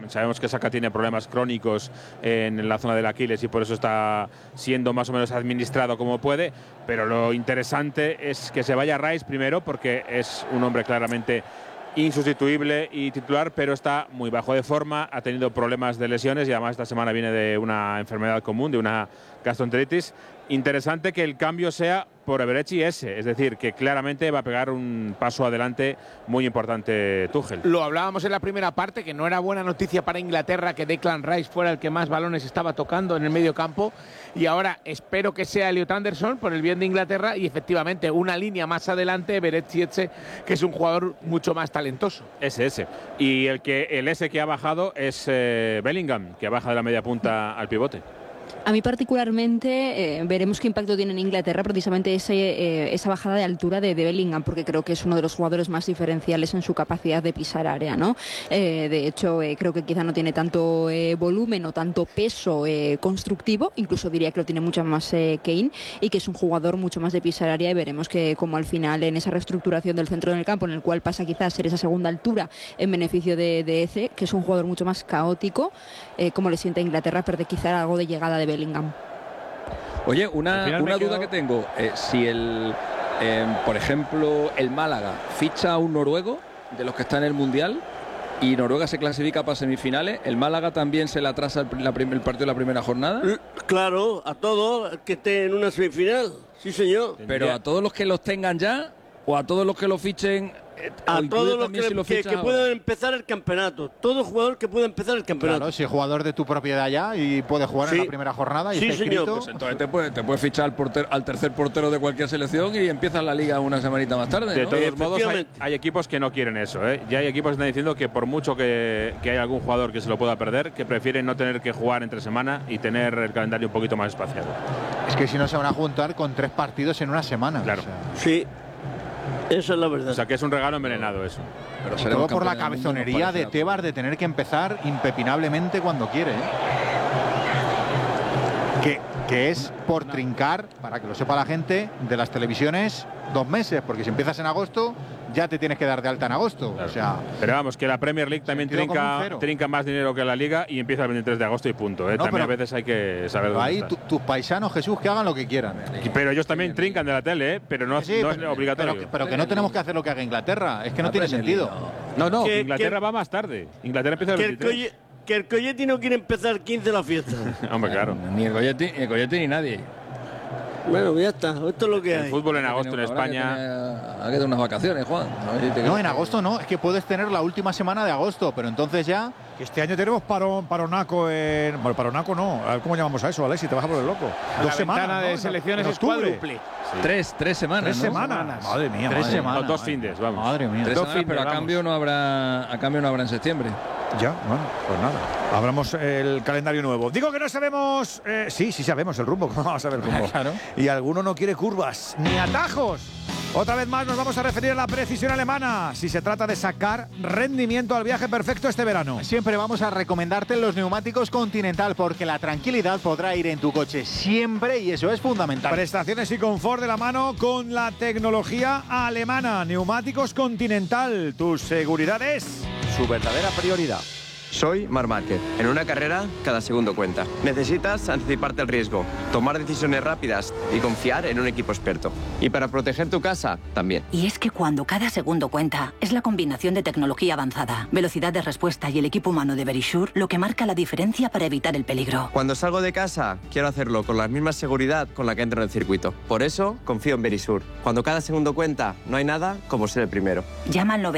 Sabemos que Saka tiene problemas crónicos en la zona del Aquiles y por eso está siendo más o menos administrado como puede, pero lo interesante es que se vaya Rice primero, porque es un hombre claramente insustituible y titular, pero está muy bajo de forma, ha tenido problemas de lesiones y además esta semana viene de una enfermedad común, de una gastroenteritis. Interesante que el cambio sea por Eberechi ese, es decir, que claramente va a pegar un paso adelante muy importante Tuchel. Lo hablábamos en la primera parte, que no era buena noticia para Inglaterra que Declan Rice fuera el que más balones estaba tocando en el medio campo, y ahora espero que sea Elliot Anderson por el bien de Inglaterra y efectivamente una línea más adelante Eberechi ese, que es un jugador mucho más talentoso. Ese. Y el ese que ha bajado es Bellingham, que baja de la media punta al pivote. A mí particularmente veremos qué impacto tiene en Inglaterra precisamente esa bajada de altura de Bellingham, porque creo que es uno de los jugadores más diferenciales en su capacidad de pisar área, ¿no? De hecho, creo que quizá no tiene tanto volumen o tanto peso constructivo, incluso diría que lo tiene mucho más Kane, y que es un jugador mucho más de pisar área, y veremos que como al final en esa reestructuración del centro del campo, en el cual pasa quizás a ser esa segunda altura en beneficio de Eze, que es un jugador mucho más caótico, como le siente a Inglaterra perder quizá algo de llegada de Bellingham. Oye, una duda que tengo. Si por ejemplo, el Málaga ficha a un noruego de los que está en el Mundial y Noruega se clasifica para semifinales, ¿el Málaga también se le atrasa el partido de la primera jornada? Claro, a todos que estén en una semifinal. Sí, señor. Pero a todos los que los tengan ya o a todos los que lo fichen. A todos los que puedan empezar el campeonato. Todo jugador que pueda empezar el campeonato. Claro, si es jugador de tu propiedad ya y puede jugar en la primera jornada y está inscrito. Pues entonces te puedes fichar al tercer portero de cualquier selección y empiezas la liga una semanita más tarde, ¿no? De todos modos, hay equipos que no quieren eso, ¿eh? Ya hay equipos que están diciendo que por mucho que haya algún jugador que se lo pueda perder, que prefieren no tener que jugar entre semana y tener el calendario un poquito más espaciado. Es que si no se van a juntar con 3 partidos en una semana. Claro. O sea. Sí. Esa es la verdad. O sea, que es un regalo envenenado eso. Pero todo por la cabezonería de Tebas de tener que empezar impepinablemente cuando quiere, ¿eh? Que es por trincar, para que lo sepa la gente, de las televisiones 2 meses, porque si empiezas en agosto ya te tienes que dar de alta en agosto. Claro. O sea, pero vamos, que la Premier League también trinca más dinero que la Liga y empieza el 23 de agosto y punto, ¿eh? No, también a veces hay que saber dónde ahí tus paisanos, Jesús, que hagan lo que quieran. Pero ellos también trincan de la tele, ¿eh? Pero no es obligatorio. Pero que no tenemos que hacer lo que haga Inglaterra, es que no tiene sentido. No, Inglaterra va más tarde. Inglaterra empieza el 23. Que el Coyetti no quiere empezar 15 la fiesta. Hombre, claro. Ni el Coyetti ni nadie. Bueno, ya está. Esto es lo que hay. El fútbol en agosto en España. Hay que dar unas vacaciones, Juan. No, en agosto no. Es que puedes tener la última semana de agosto, pero entonces ya. Este año tenemos paronaco en. Bueno, paronaco no. A ver cómo llamamos a eso, Alexis, te vas a por el loco. La 2 semanas. ventana de selecciones es cuádruple. Sí. Tres semanas. 3 semanas. Madre mía. 3 semanas. No, 2 findes, vamos. Madre mía. 3 semanas, pero a cambio no habrá en septiembre. Ya, bueno, pues nada. Abramos el calendario nuevo. Digo que no sabemos. Sí sabemos el rumbo. ¿Cómo vamos a ver el rumbo? Claro. Y alguno no quiere curvas ni atajos. Otra vez más nos vamos a referir a la precisión alemana, si se trata de sacar rendimiento al viaje perfecto este verano. Siempre vamos a recomendarte los neumáticos Continental, porque la tranquilidad podrá ir en tu coche siempre y eso es fundamental. Prestaciones y confort de la mano con la tecnología alemana. Neumáticos Continental, tu seguridad es su verdadera prioridad. Soy Marc Márquez. En una carrera, cada segundo cuenta. Necesitas anticiparte al riesgo, tomar decisiones rápidas y confiar en un equipo experto. Y para proteger tu casa, también. Y es que cuando cada segundo cuenta, es la combinación de tecnología avanzada, velocidad de respuesta y el equipo humano de Verisure lo que marca la diferencia para evitar el peligro. Cuando salgo de casa, quiero hacerlo con la misma seguridad con la que entro en el circuito. Por eso, confío en Verisure. Cuando cada segundo cuenta, no hay nada como ser el primero. Llama al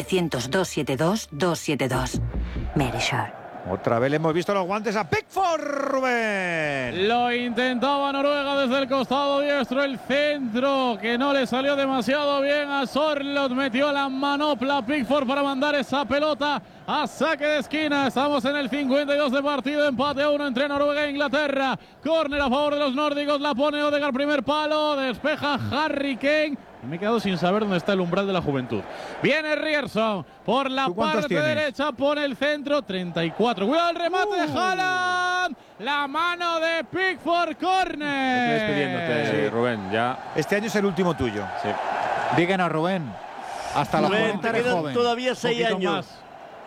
900-272-272. Verisure. Otra vez le hemos visto los guantes a Pickford, Rubén. Lo intentaba Noruega desde el costado diestro, el centro que no le salió demasiado bien a Sorloth. Metió la manopla Pickford para mandar esa pelota a saque de esquina. Estamos en el 52 de partido, empate a 1 entre Noruega e Inglaterra. Córner a favor de los nórdicos, la pone Odegaard, primer palo, despeja Harry Kane. Y me he quedado sin saber dónde está el umbral de la juventud. Viene Ryerson por la parte derecha, pone el centro, 34. ¡Cuidado el remate de Haaland! La mano de Pickford, córner. Estoy despidiéndote, Rubén, ya. Este año es el último tuyo. Sí. Díganos, Rubén. Hasta los 40 eres joven. Todavía 6 años. Más.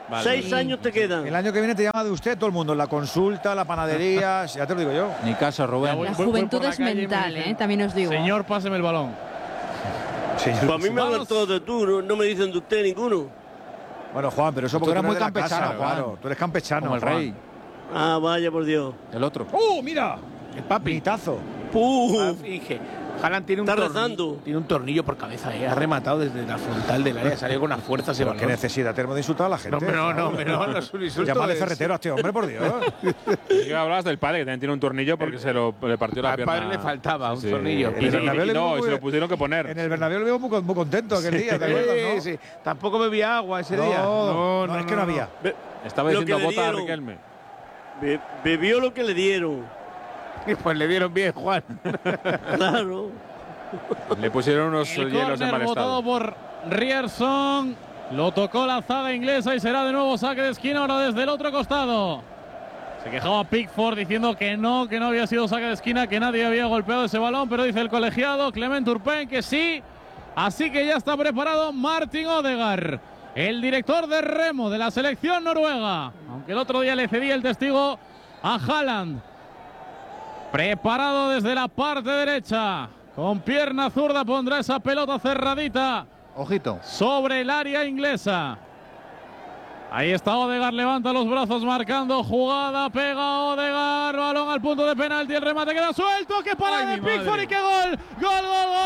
Vale. 6 años te quedan. El año que viene te llama de usted todo el mundo, la consulta, la panadería, ya te lo digo yo. Ni caso, Rubén. La juventud es mental, también os digo. Señor, páseme el balón. Señor, pues a mí me hablan todos de tú, no me dicen de usted ninguno. Bueno, Juan, pero eso porque tú eres muy de la campechano, casa, Juan. claro. Tú eres campechano, Como el Juan. rey. Ah, vaya por Dios. El otro. Mira! El papi. Mitazo. Fije. Haaland tiene Está rezando. Tiene un tornillo por cabeza, ha rematado desde la frontal del área, salió con una fuerza ese balón. ¿Qué necesidad tenemos de insultar a la gente? No, es un insulto. Llámale ferretero a este hombre, por Dios. Y hablabas del padre, que también tiene un tornillo porque le partió la pierna. Al padre le faltaba un tornillo. Y se lo pusieron que poner. En el Bernabéu lo vimos muy contento aquel día, ¿te acuerdas, no? Sí. Tampoco bebía agua ese día. No, es que no había. Estaba diciendo bota a Riquelme. Bebió lo que le dieron. Pues le dieron bien, Juan. Claro. Le pusieron unos hielos en mal botado estado. por Rierson. Lo tocó la zaga inglesa y será de nuevo saque de esquina ahora desde el otro costado. Se quejaba Pickford diciendo que no había sido saque de esquina, que nadie había golpeado ese balón, pero dice el colegiado Clement Turpin que sí. Así que ya está preparado Martin Odegaard, el director de remo de la selección noruega. Aunque el otro día le cedía el testigo a Haaland. Preparado desde la parte derecha. Con pierna zurda pondrá esa pelota cerradita. Ojito. Sobre el área inglesa. Ahí está Odegaard, levanta los brazos marcando jugada, pega Odegaard, balón al punto de penalti, el remate queda suelto, que para de Pickford y qué gol. Gol.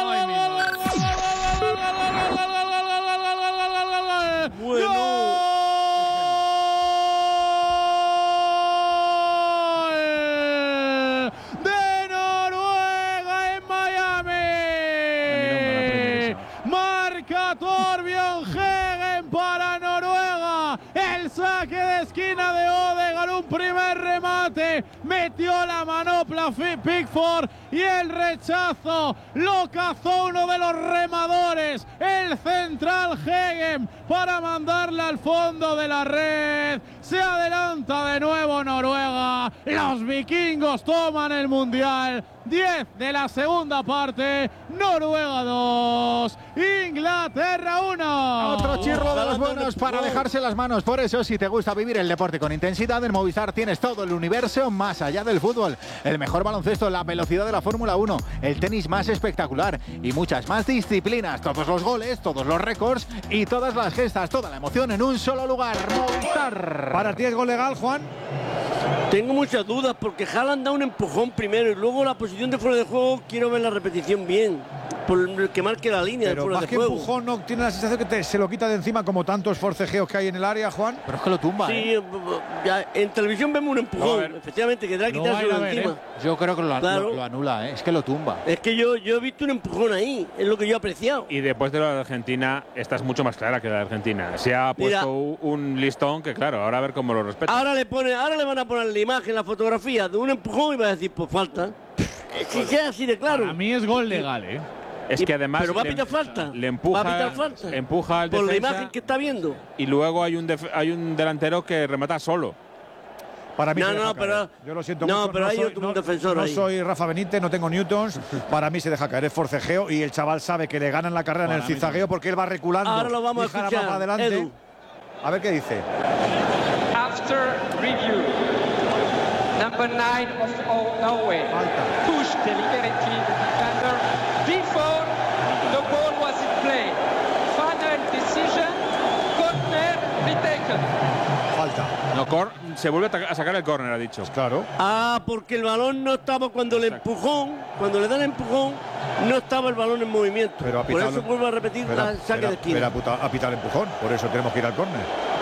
Saque de esquina de Odegaard, un primer remate, metió la manopla Pickford y el rechazo lo cazó uno de los remadores, el central Hegem, para mandarla al fondo de la red. Se adelanta de nuevo Noruega, los vikingos toman el mundial. 10 de la segunda parte, Noruega 2, Inglaterra 1. Otro chirro de los buenos para dejarse las manos. Por eso, si te gusta vivir el deporte con intensidad, en Movistar tienes todo el universo más allá del fútbol. El mejor baloncesto, la velocidad de la Fórmula 1, el tenis más espectacular y muchas más disciplinas. Todos los goles, todos los récords y todas las gestas, toda la emoción en un solo lugar. Movistar. ¿Para ti es gol legal, Juan? Tengo muchas dudas porque Haaland da un empujón primero y luego la posición de fuera de juego, quiero ver la repetición bien, por el que marque la línea de fuera de juego. Pero más que empujón, ¿no tiene la sensación que se lo quita de encima como tantos forcejeos que hay en el área, Juan? Pero es que lo tumba, Sí, ya, en televisión vemos un empujón, efectivamente, que tendrá que quitárselo de encima. Yo creo que lo anula, es que lo tumba. Es que yo he visto un empujón ahí, es lo que yo he apreciado. Y después de la de Argentina, esta es mucho más clara que la de Argentina. Se ha puesto un listón que, claro, ahora a ver cómo lo respeta. Ahora le van a poner la imagen, la fotografía de un empujón y va a decir, pues falta. Es que es así de claro. Para mí es gol legal, ¿eh? Es que además pero va a pitar falta. Le empuja, va a pitar falta. Empuja al por defensa, la imagen que está viendo. Y luego hay un delantero que remata solo. Para mí pero yo lo siento mucho. Pero hay otro defensor ahí. No soy Rafa Benítez, no tengo newtons. Para mí se deja caer, es forcejeo y el chaval sabe que le ganan la carrera en el zigzagueo porque él va reculando. Ahora lo vamos a escuchar. Más adelante. Edu. A ver qué dice. After review, number 9 of Norway pushed deliberately the defender before the ball was in play. Final decision, corner retaken. Falta. No, se vuelve a sacar el córner, ha dicho. Claro. Ah, porque el balón no estaba cuando le empujón, cuando le dan empujón, no estaba el balón en movimiento. Pero por eso vuelvo a repetir la saque de esquina. Pero ha pitado el empujón, por eso tenemos que ir al córner.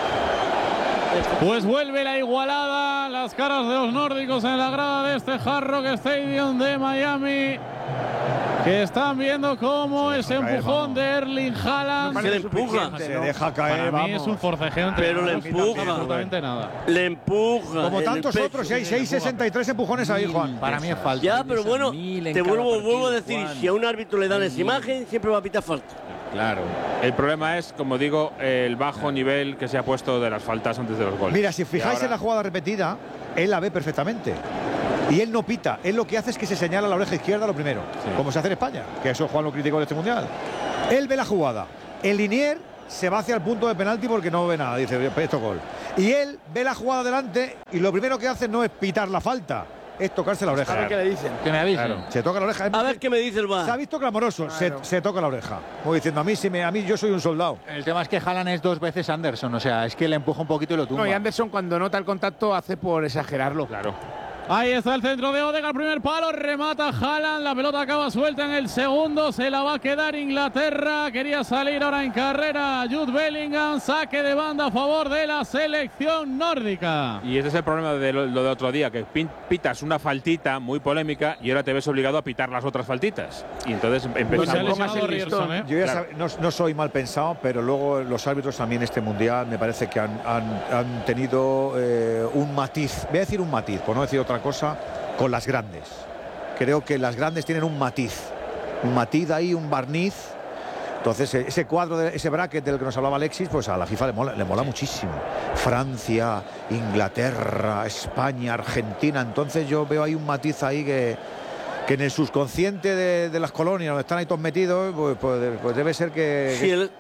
Pues vuelve la igualada, las caras de los nórdicos en la grada de este Hard Rock Stadium de Miami, que están viendo cómo ese empujón de Erling Haaland se le empuja. Se deja caer, Para mí es un forcejeo entre pero le empuja. Absolutamente nada. Le empuja. Como tantos otros, y hay 6,63 empujones ahí, Juan. Para mí es falta. Ya, pero bueno, te vuelvo a decir, si a un árbitro le dan esa imagen, siempre va a pitar falta. Claro. El problema es, como digo, el bajo nivel que se ha puesto de las faltas antes de los goles. Mira, si fijáis en la jugada repetida, él la ve perfectamente. Y él no pita. Él lo que hace es que se señala la oreja izquierda lo primero. Como se hace en España, que eso Juan lo criticó en este mundial. Él ve la jugada. El linier se va hacia el punto de penalti porque no ve nada, dice, esto gol. Y él ve la jugada delante y lo primero que hace no es pitar la falta, es tocarse la oreja. A ver qué le dicen. Que me avisen. Claro, se toca la oreja. A ver qué me dice el VAR. Se ha visto clamoroso, Claro. se toca la oreja. Como diciendo, a mí yo soy un soldado. El tema es que Haaland es 2 veces Anderson, o sea, es que le empuja un poquito y lo tumba. No, y Anderson cuando nota el contacto hace por exagerarlo. Claro. Ahí está el centro de Odegaard, primer palo, remata Haaland, la pelota acaba suelta en el segundo, se la va a quedar Inglaterra, quería salir ahora en carrera Jude Bellingham, saque de banda a favor de la selección nórdica. Y ese es el problema de lo de otro día, que pitas una faltita muy polémica y ahora te ves obligado a pitar las otras faltitas. Y entonces Pues se ha empezamos. lesionado Ryerson, ¿eh? Yo ya Claro. no soy mal pensado, pero luego los árbitros también este mundial me parece que han tenido un matiz, voy a decir un matiz, por no decir otra cosa, con las grandes. Creo que las grandes tienen un matiz ahí, un barniz. Entonces ese cuadro, ese bracket del que nos hablaba Alexis, pues a la FIFA le mola muchísimo. Francia, Inglaterra, España, Argentina. Entonces yo veo ahí un matiz ahí que en el subconsciente de las colonias donde están ahí todos metidos, pues debe ser que...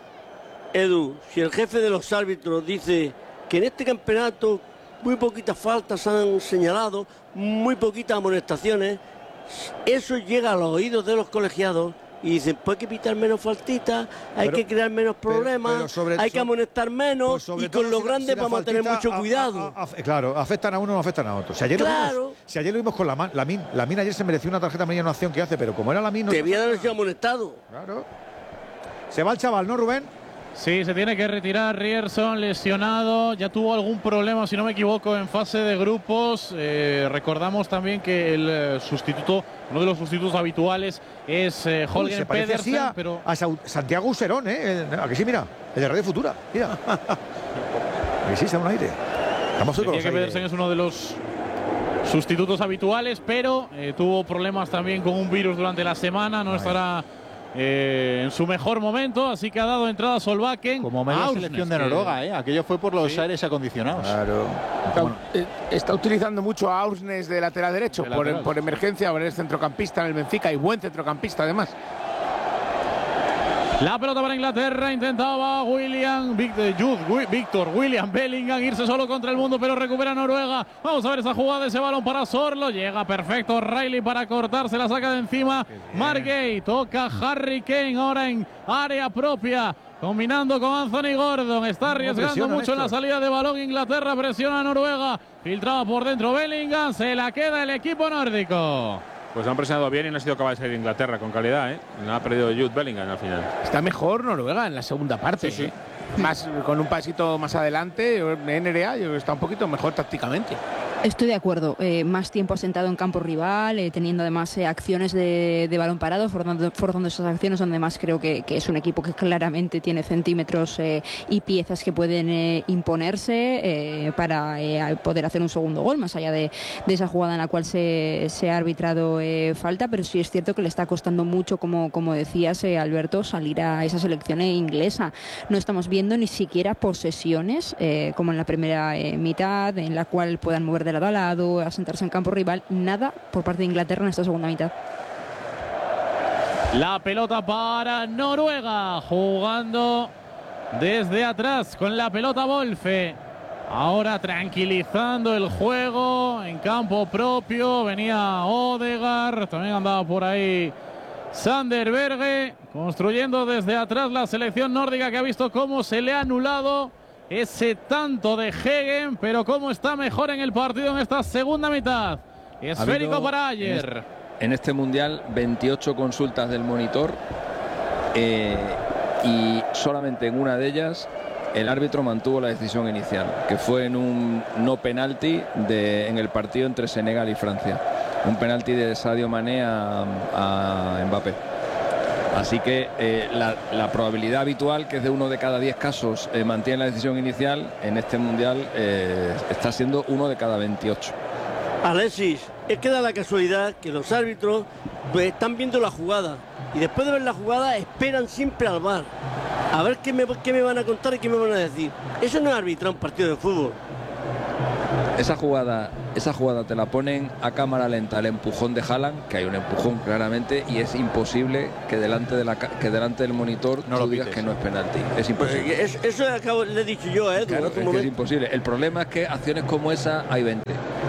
Si el jefe de los árbitros dice que en este campeonato muy poquitas faltas han señalado, muy poquitas amonestaciones, eso llega a los oídos de los colegiados y dicen, pues hay que pitar menos faltitas, hay que crear menos problemas, hay que amonestar menos, y con los grandes vamos a tener mucho cuidado. Claro, afectan a uno o afectan a otro. Si ayer lo vimos con Lamine ayer se mereció una tarjeta amarilla en una acción que hace, pero como era Lamine... Debía de haber sido amonestado. Claro. Se va el chaval, ¿no, Rubén? Sí, se tiene que retirar Ryerson, lesionado, ya tuvo algún problema, si no me equivoco, en fase de grupos. Recordamos también que el sustituto, uno de los sustitutos habituales es Holger Pedersen, pero a Santiago Userón, ¿a que sí? Mira, el de Radio Futura, mira. A que sí, está un aire. Estamos decía que Pedersen es uno de los sustitutos habituales, pero tuvo problemas también con un virus durante la semana, no estará en su mejor momento, así que ha dado entrada a Solbakken. Como media selección de Noruega, aquello fue por los aires acondicionados. Claro. Está utilizando mucho a Ausnes de lateral derecho por emergencia, ahora es centrocampista en el Benfica y buen centrocampista además. La pelota para Inglaterra, intentaba Victor William Bellingham irse solo contra el mundo, pero recupera Noruega. Vamos a ver esa jugada, ese balón para Sorlo, llega perfecto Riley para cortarse, la saca de encima Margay, toca Harry Kane ahora en área propia, combinando con Anthony Gordon, está arriesgando mucho en la salida de balón. Inglaterra presiona a Noruega, filtraba por dentro Bellingham, se la queda el equipo nórdico. Pues han presionado bien y no ha sido capaz de salir Inglaterra con calidad, No ha perdido Jude Bellingham al final. Está mejor Noruega en la segunda parte, sí. Más, con un pasito más adelante, NRA está un poquito mejor tácticamente. Estoy de acuerdo, más tiempo asentado en campo rival, teniendo además acciones de balón parado, forzando esas acciones, donde más creo que es un equipo que claramente tiene centímetros y piezas que pueden imponerse para poder hacer un segundo gol, más allá de esa jugada en la cual se ha arbitrado falta, pero sí es cierto que le está costando mucho, como decías, Alberto, salir a esa selección inglesa. No estamos viendo ni siquiera posesiones, como en la primera mitad, en la cual puedan mover de lado a lado, asentarse en campo rival, nada por parte de Inglaterra en esta segunda mitad. La pelota para Noruega, jugando desde atrás con la pelota Wolfe. Ahora tranquilizando el juego en campo propio, venía Odegaard, también andaba por ahí Sander Berge, construyendo desde atrás la selección nórdica, que ha visto cómo se le ha anulado ese tanto de Hegen, pero cómo está mejor en el partido en esta segunda mitad. Esférico para Ayer. En este mundial 28 consultas del monitor y solamente en una de ellas el árbitro mantuvo la decisión inicial, que fue en un no penalti en el partido entre Senegal y Francia. Un penalti de Sadio Mané a Mbappé. Así que la probabilidad habitual, que es de 1 de cada 10 casos, mantiene la decisión inicial, en este mundial está siendo 1 de cada 28. Alexis, es que da la casualidad que los árbitros pues están viendo la jugada y después de ver la jugada esperan siempre al VAR. A ver qué me van a contar y qué me van a decir. Eso no es arbitrar un partido de fútbol. esa jugada te la ponen a cámara lenta, el empujón de Haaland, que hay un empujón claramente, y es imposible que delante del monitor no lo digas que no es penalti. Es imposible. Eso le he dicho yo, claro, es imposible. El problema es que acciones como esa hay 20.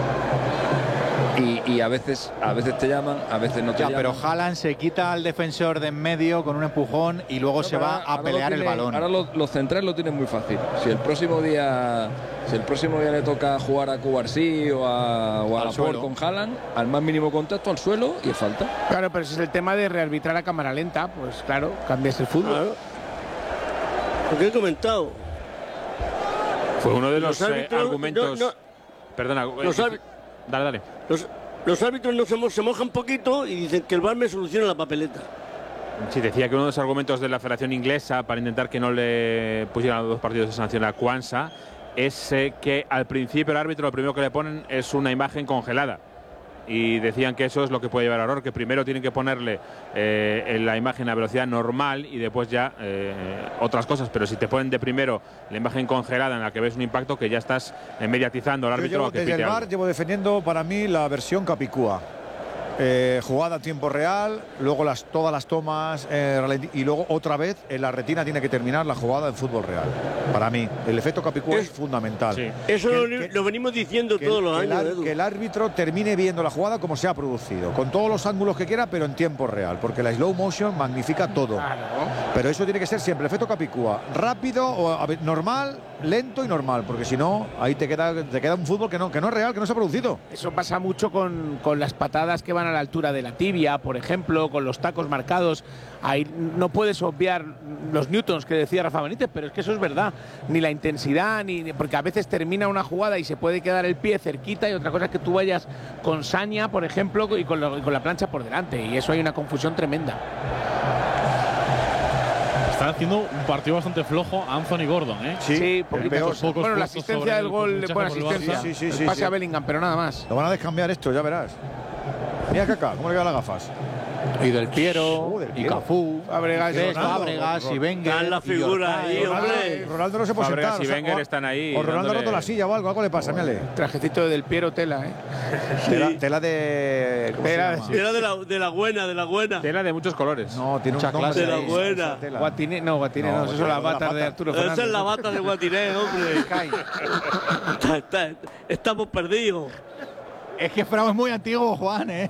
Y a veces te llaman, a veces no te llaman. Pero Haaland se quita al defensor de en medio con un empujón y luego se va a pelear el balón. Ahora los centrales lo tienen muy fácil. Si el próximo día le toca jugar a Cubarsí o a Laporte con Haaland, al más mínimo contacto al suelo y es falta. Claro, pero ese es el tema de rearbitrar a cámara lenta. Pues claro, cambias el fútbol. Claro. Lo que he comentado. Fue uno de los argumentos. Perdona. Dale. Los árbitros se mojan un poquito y dicen que el VAR me soluciona la papeleta. Sí, decía que uno de los argumentos de la Federación Inglesa para intentar que no le pusieran los 2 partidos de sanción a Quansah es que al principio el árbitro lo primero que le ponen es una imagen congelada. Y decían que eso es lo que puede llevar a error, que primero tienen que ponerle la imagen a velocidad normal y después ya otras cosas. Pero si te ponen de primero la imagen congelada en la que ves un impacto, que ya estás mediatizando al árbitro. Desde el VAR llevo defendiendo para mí la versión Capicúa. Jugada a tiempo real, luego todas las tomas y luego otra vez en la retina tiene que terminar la jugada en fútbol real. Para mí el efecto Capicúa es fundamental. Sí. Eso lo venimos diciendo todos los años. Que el árbitro termine viendo la jugada como se ha producido, con todos los ángulos que quiera, pero en tiempo real, porque la slow motion magnifica todo. Claro. Pero eso tiene que ser siempre el efecto Capicúa, rápido o normal, lento y normal, porque si no ahí te queda un fútbol que no es real, que no se ha producido. Eso pasa mucho con las patadas que van a la altura de la tibia, por ejemplo, con los tacos marcados. Ahí no puedes obviar los newtons que decía Rafa Benítez, pero es que eso es verdad. Ni la intensidad, porque a veces termina una jugada y se puede quedar el pie cerquita, y otra cosa es que tú vayas con saña, por ejemplo, y con la plancha por delante, y eso hay una confusión tremenda. Está haciendo un partido bastante flojo Anthony Gordon, ¿eh? Sí, pocos. Bueno, la asistencia del gol, buena asistencia. Sí, pase a Bellingham, pero nada más. Lo van a descambiar esto, ya verás. Mira Kaká, ¿cómo le quedan las gafas? Y Del Piero, y Cafú, Fábregas y Wenger. Dan la figura ahí, hombre. Ronaldo no se puede sentar. Y Wenger están ahí. O Ronaldo ha roto la silla o algo le pasa, mírale. Trajecito de Del Piero, tela, ¿eh? Tela de... Tela de la buena. Tela de muchos colores. No, tiene mucha clase. De la buena. Guatiné, no, eso es la bata de Arturo Fernández. Esa es la bata de Guatiné, hombre. Estamos perdidos. Es que Frau es muy antiguo, Juan, ¿eh?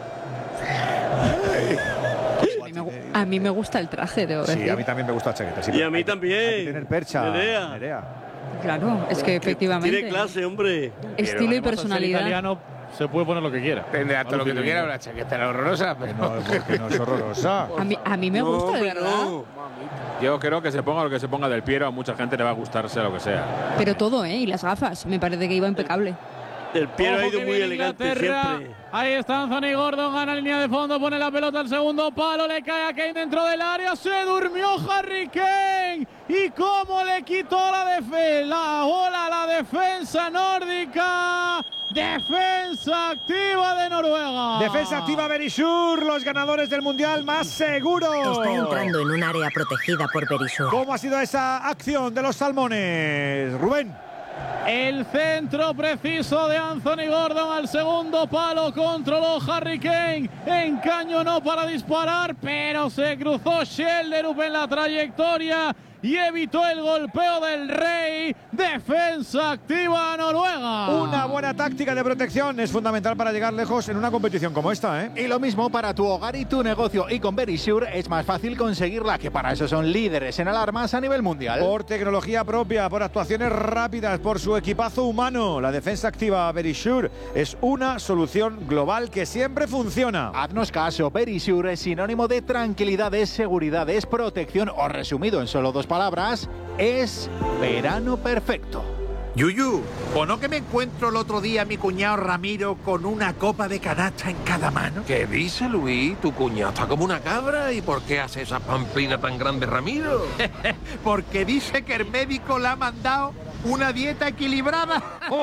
A mí me gusta el traje, debo decir. Sí, a mí también me gusta la chaqueta. Sí, y a mí también. Hay que tener percha. Nerea. Claro, es que efectivamente. Tiene clase, hombre. Estilo y personalidad. Italiano se puede poner lo que quiera. Tendrá todo lo que tú quieras, la chaqueta era horrorosa, pero no, porque no es horrorosa. A mí me gusta, de verdad. Yo creo que se ponga lo que se ponga Del Piero, a mucha gente le va a gustarse lo que sea. Pero todo, ¿eh? Y las gafas, me parece que iba impecable. Del Piero ha ido muy elegante siempre. Ahí está Anthony Gordon, gana línea de fondo, pone la pelota al segundo palo, le cae a Kane dentro del área, se durmió Harry Kane. ¿Y cómo le quitó la defensa nórdica? Defensa activa de Noruega. Defensa activa Verisur, los ganadores del Mundial más seguros. Está entrando en un área protegida por Verisur. ¿Cómo ha sido esa acción de los salmones, Rubén? El centro preciso de Anthony Gordon al segundo palo, controló Harry Kane, encañonó para disparar, pero se cruzó Schelderup en la trayectoria y evitó el golpeo del Rey. Defensa activa Noruega. Una buena táctica de protección es fundamental para llegar lejos en una competición como esta, ¿eh? Y lo mismo para tu hogar y tu negocio. Y con Verisur es más fácil conseguirla, que para eso son líderes en alarmas a nivel mundial. Por tecnología propia, por actuaciones rápidas, por su equipazo humano. La defensa activa Verisur es una solución global que siempre funciona. Haznos caso, Verisur es sinónimo de tranquilidad, es seguridad, es protección, o resumido en solo 2 palabras, es verano perfecto. Yuyu, ¿o no que me encuentro el otro día a mi cuñado Ramiro con una copa de canasta en cada mano? ¿Qué dice, Luis? Tu cuñado está como una cabra. ¿Y por qué hace esa pamplina tan grande, Ramiro? Porque dice que el médico le ha mandado una dieta equilibrada.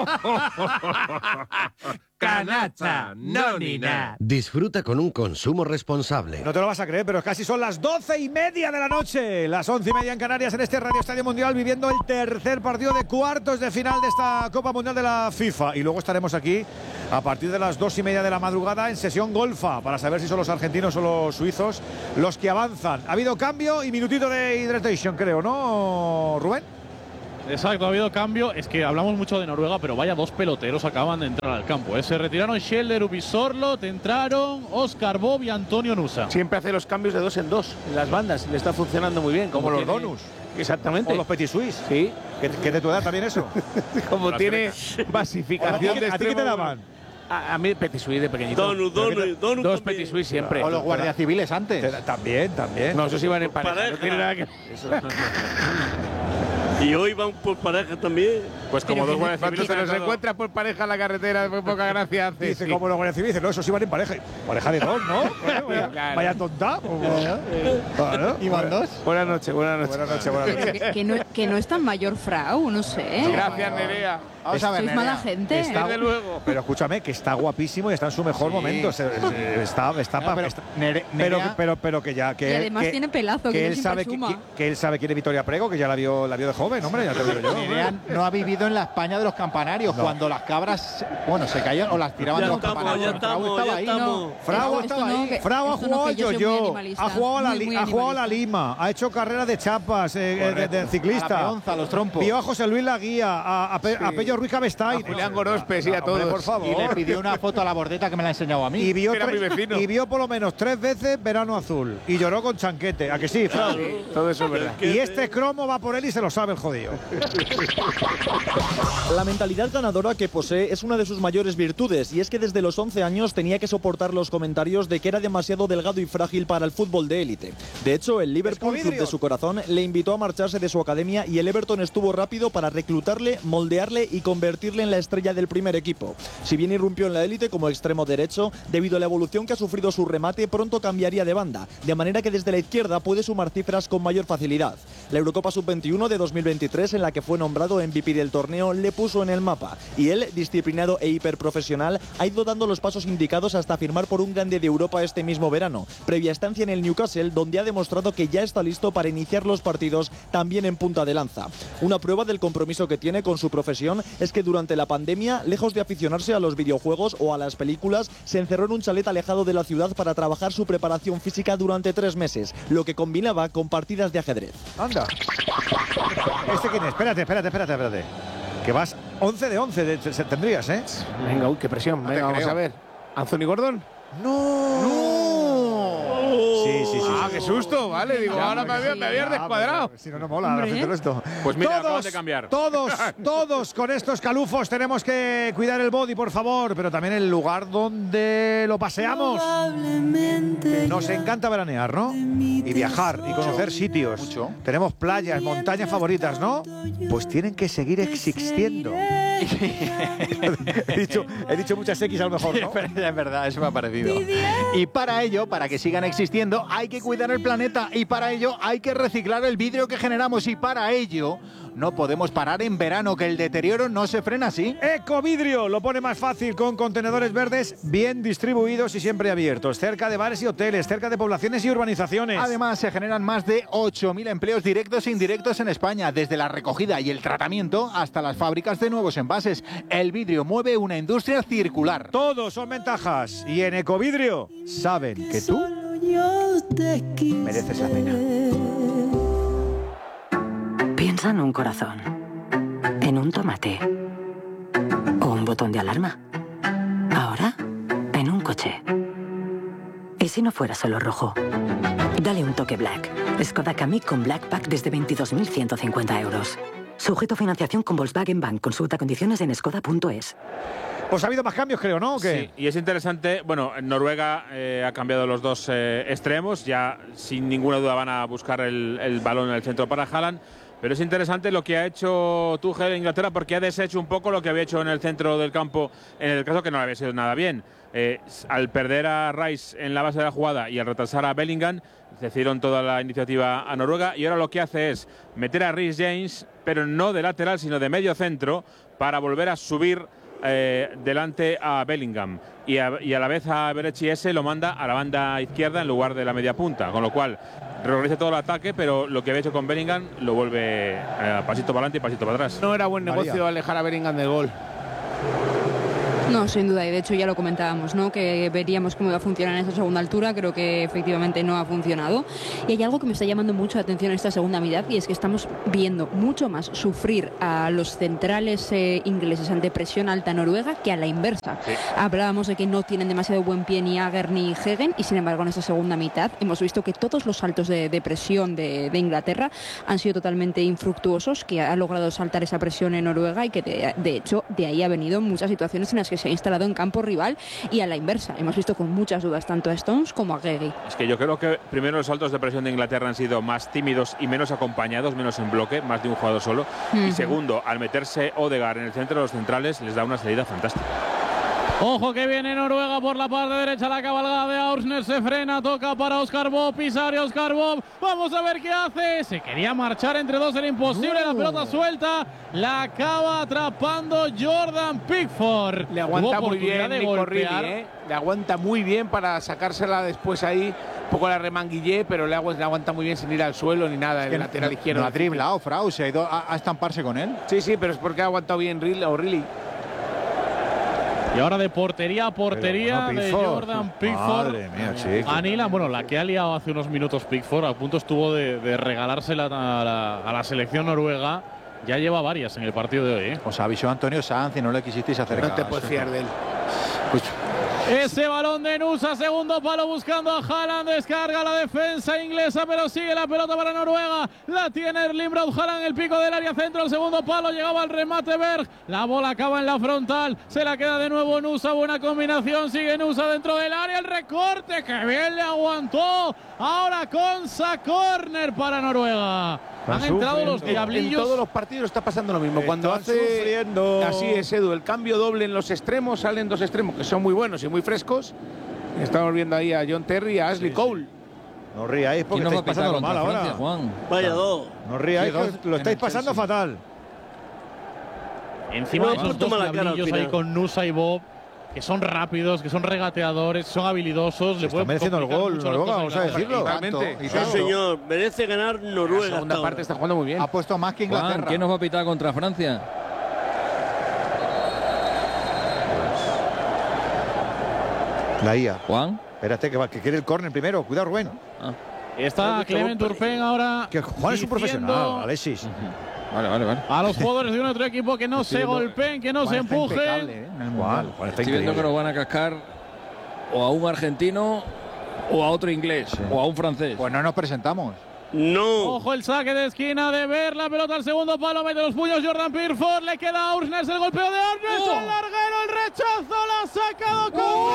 Canacha, no ni nada. Disfruta con un consumo responsable. No te lo vas a creer, pero casi son las 12:30 de la noche. Las 11:30 en Canarias, en este Radio Estadio Mundial, viviendo el tercer partido de cuartos de final de esta Copa Mundial de la FIFA. Y luego estaremos aquí a partir de las 2:30 de la madrugada en sesión golfa para saber si son los argentinos o los suizos los que avanzan. Ha habido cambio y minutito de hydration, creo, ¿no, Rubén? Exacto, ha habido cambio. Es que hablamos mucho de Noruega, pero vaya, dos peloteros acaban de entrar al campo. Se retiraron Sheldon Ubisorlot, entraron Oscar Bob y Antonio Nusa. Siempre hace los cambios de 2 en 2 en las bandas. Le está funcionando muy bien. Como los Donus. Exactamente. O los Petit Suisse. Sí. ¿Que de tu edad también eso? Como tiene basificación de extremo. ¿A ti qué te daban? A mí Petit Suisse de pequeñito. Donus Dos Petit Suisse siempre. O los guardias civiles antes. También. No, esos iban en pareja. No tiene nada que... Y hoy van por pareja también. Pues como dos guardias Cuando civiles. se los encuentra por pareja en la carretera, muy poca gracia hace. Dice, como los guardias civiles, no, esos iban en pareja. Pareja de dos, ¿no? Bueno, vaya tonta. Claro. ¿Iban dos? Buenas noches. Que no es tan mayor Frau, no sé. Gracias, Nerea. Vamos a ver, Sois mala Nerea. gente. Desde luego. Pero escúchame, que está guapísimo y está en su mejor momento. Pero que ya. Y además tiene pelazo, que él sabe que él sabe quién es Victoria Prego, que ya la vio de joven, hombre, ya te digo yo. Nerea no ha vivido en la España de los campanarios, cuando las cabras, se caían o las tiraban de los campanarios. Frau estaba ahí, ¿no? Frau estaba ahí. Frau ha jugado al yo-yo, ha jugado a la Lima, ha hecho carreras de chapas, de ciclista. A la peonza, a los trompos. Vio a José Luis Laguía, a Pello Ruiz Cabestain. A Julián Gorospe, sí, a todos. Por favor. Y le pidió una foto a la Bordeta que me la ha enseñado a mí. Y vio por lo menos 3 veces Verano Azul. Y lloró con Chanquete. ¿A que sí, Frau? Sí, todo eso es verdad. Y este cromo va por él y se lo sabe el jodido. La mentalidad ganadora que posee es una de sus mayores virtudes, y es que desde los 11 años tenía que soportar los comentarios de que era demasiado delgado y frágil para el fútbol de élite. De hecho, el Liverpool, club de su corazón, le invitó a marcharse de su academia, y el Everton estuvo rápido para reclutarle, moldearle y convertirle en la estrella del primer equipo. Si bien irrumpió en la élite como extremo derecho, debido a la evolución que ha sufrido su remate, pronto cambiaría de banda, de manera que desde la izquierda puede sumar cifras con mayor facilidad. La Eurocopa Sub-21 de 2023, en la que fue nombrado MVP del torneo, le puso en el mapa, y él, disciplinado e hiperprofesional, ha ido dando los pasos indicados hasta firmar por un grande de Europa este mismo verano, previa estancia en el Newcastle, donde ha demostrado que ya está listo para iniciar los partidos también en punta de lanza. Una prueba del compromiso que tiene con su profesión es que durante la pandemia, lejos de aficionarse a los videojuegos o a las películas, se encerró en un chalet alejado de la ciudad para trabajar su preparación física durante 3 meses, lo que combinaba con partidas de ajedrez. Anda. ¿Este quién es? Espérate. Que vas 11 de 11, tendrías, ¿eh? Venga, uy, qué presión. Venga, vamos a ver. ¿Anthony Gordon? ¡No! Sí. Ah, qué susto, vale. Digo, ahora me habías descuadrado. Si no mola hacer esto. Pues mira, acabas de cambiar. Todos con estos calufos tenemos que cuidar el body, por favor, pero también el lugar donde lo paseamos. Nos encanta veranear, ¿no? Y viajar y conocer sitios. Mucho. Tenemos playas, montañas favoritas, ¿no? Pues tienen que seguir existiendo. he dicho muchas X a lo mejor, ¿no? Es verdad, eso me ha parecido. Y para ello, para que sigan existiendo, hay que cuidar el planeta, y para ello hay que reciclar el vidrio que generamos, y para ello no podemos parar en verano, que el deterioro no se frena así. Ecovidrio lo pone más fácil, con contenedores verdes bien distribuidos y siempre abiertos, cerca de bares y hoteles, cerca de poblaciones y urbanizaciones. Además, se generan más de 8.000 empleos directos e indirectos en España, desde la recogida y el tratamiento hasta las fábricas de nuevos envases. El vidrio mueve una industria circular. Todos son ventajas, y en Ecovidrio saben que tú mereces la pena. Piensa en un corazón, en un tomate o un botón de alarma. Ahora, en un coche. ¿Y si no fuera solo rojo? Dale un toque Black. Skoda Kamiq con Black Pack desde 22.150 euros. Sujeto a financiación con Volkswagen Bank. Consulta condiciones en skoda.es. Pues ha habido más cambios, creo, ¿no? Sí, y es interesante. Bueno, Noruega ha cambiado los dos extremos. Ya sin ninguna duda van a buscar el balón en el centro para Haaland. Pero es interesante lo que ha hecho Tuchel en Inglaterra, porque ha deshecho un poco lo que había hecho en el centro del campo, en el caso que no le había sido nada bien. Al perder a Rice en la base de la jugada y al retrasar a Bellingham, decidieron toda la iniciativa a Noruega, y ahora lo que hace es meter a Reece James, pero no de lateral, sino de medio centro, para volver a subir delante a Bellingham, y a la vez a Berechi ese lo manda a la banda izquierda en lugar de la media punta, con lo cual reorganiza todo el ataque, pero lo que había hecho con Bellingham lo vuelve pasito para adelante y pasito para atrás. No era buen negocio alejar a Bellingham del gol. No, sin duda, y de hecho ya lo comentábamos, ¿no? Que veríamos cómo iba a funcionar en esta segunda altura. Creo que efectivamente no ha funcionado. Y hay algo que me está llamando mucho la atención en esta segunda mitad, y es que estamos viendo mucho más sufrir a los centrales ingleses ante presión alta noruega que a la inversa. Sí. Hablábamos de que no tienen demasiado buen pie ni Ager ni Hegen, y sin embargo en esta segunda mitad hemos visto que todos los saltos de presión de Inglaterra han sido totalmente infructuosos, que ha logrado saltar esa presión en Noruega, y que de hecho de ahí ha venido muchas situaciones en las que se ha instalado en campo rival, y a la inversa hemos visto con muchas dudas tanto a Stones como a Gegi. Es que yo creo que primero los saltos de presión de Inglaterra han sido más tímidos y menos acompañados, menos en bloque, más de un jugador solo. Y segundo, al meterse Odegaard en el centro de los centrales, les da una salida fantástica. Ojo que viene Noruega por la parte derecha, la cabalgada de Aursner se frena, toca para Oscar Bob, pisar Oscar Bob, vamos a ver qué hace, se quería marchar entre dos, era imposible, la pelota suelta, la acaba atrapando Jordan Pickford. Le aguanta muy bien Nico Reilly, le aguanta muy bien para sacársela después ahí, un poco la remanguillé, pero le aguanta muy bien sin ir al suelo ni nada, el lateral izquierdo. No ha driblado, Frau, se ha ido a estamparse con él. Sí, pero es porque ha aguantado bien Reilly. Y ahora de portería a portería de Jordan Pickford. Madre mía, chico. Anila, bueno, la que ha liado hace unos minutos Pickford, a punto estuvo de regalársela a la selección noruega. Ya lleva varias en el partido de hoy, ¿eh? Os avisó Antonio Sanz y no le quisisteis acercar. No te puedes fiar de él. Pues, ese balón de Nusa, segundo palo buscando a Haaland, descarga la defensa inglesa, pero sigue la pelota para Noruega, la tiene Erling Braut Haaland, el pico del área centro, el segundo palo, llegaba al remate Berg, la bola acaba en la frontal, se la queda de nuevo Nusa, buena combinación, sigue Nusa dentro del área, el recorte, que bien le aguantó, ahora Konsa, córner para Noruega. Han entrado los diablillos. En todos los partidos está pasando lo mismo. Cuando hace así es, Edu, el cambio doble en los extremos, salen dos extremos que son muy buenos y muy frescos. Estamos viendo ahí a John Terry y a Ashley Cole. No ríais porque estáis pasando mal ahora. Francia, Juan. Vaya dos. No ríais, lo estáis pasando fatal. Encima de esos dos diablillos ahí con Nusa y Bob, que son rápidos, que son regateadores, son habilidosos. Está mereciendo el gol Noruega, vamos a decirlo. Sí, señor, merece ganar Noruega. La segunda parte está jugando muy bien. Ha puesto más que Inglaterra. Juan, ¿quién nos va a pitar contra Francia? La IA. Juan. Espérate, que quiere el córner primero. Cuidado, Rubén. Está Clement Turpin ahora. Que Juan es un profesional, Alexis. Vale. A los jugadores de un otro equipo que no se golpeen, que no se empujen. Juan estoy viendo que nos van a cascar o a un argentino o a otro inglés o a un francés. Pues no nos presentamos. No. Ojo el saque de esquina de Ver, la pelota al segundo palo, mete los puños Jordan Pickford, le queda a Aursnes, el golpeo de Aursnes, un larguero, el rechazo, la ha sacado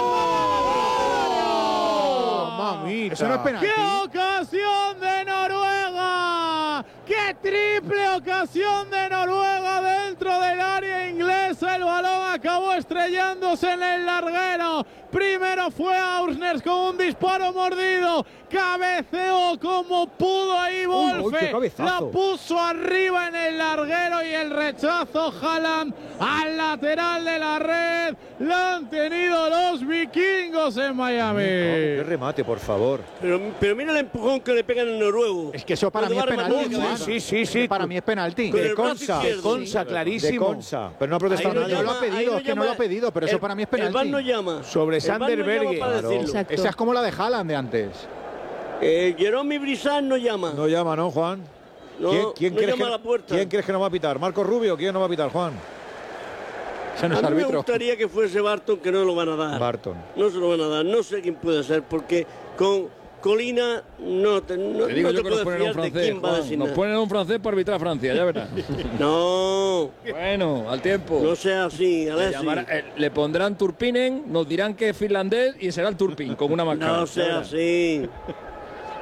con mamita. Eso no es penalti. ¡Qué ocasión de Noruega! ¡Qué triple ocasión de Noruega dentro del área inglesa! El balón acabó estrellándose en el larguero. Primero fue Aursnes con un disparo mordido. Cabeceó como pudo ahí Wolfe. La puso arriba en el larguero y el rechazo Haaland al lateral de la red. La han tenido los vikingos en Miami. Qué remate, por favor. Pero mira el empujón que le pegan al noruego. Es que eso para mí es penalti. Sí. Para mí es penalti. De Konsa, clarísimo. De Konsa, pero no ha protestado nadie. No lo ha pedido, es que no lo ha pedido, pero eso para mí es penalti. El VAR no llama. Sobre Sander Berge. Esa es como la de Haaland de antes. Jerome Brisán no llama. No llama, ¿no, Juan? No, ¿Quién no llama a la puerta. ¿Quién crees que nos va a pitar? ¿Marco Rubio? ¿Quién nos va a pitar, Juan? Ese no es a mí árbitro. me gustaría que fuese Barton, que no lo van a dar. Barton. No se lo van a dar. No sé quién puede ser, porque con Colina no te digo yo que nos ponen un francés, Juan. Nos ponen un francés para arbitrar a Francia, ya verás. No. Bueno, al tiempo. No sea así, Alexis. Le pondrán Turpinen, nos dirán que es finlandés y será el Turpin, con una máscara. No sea así.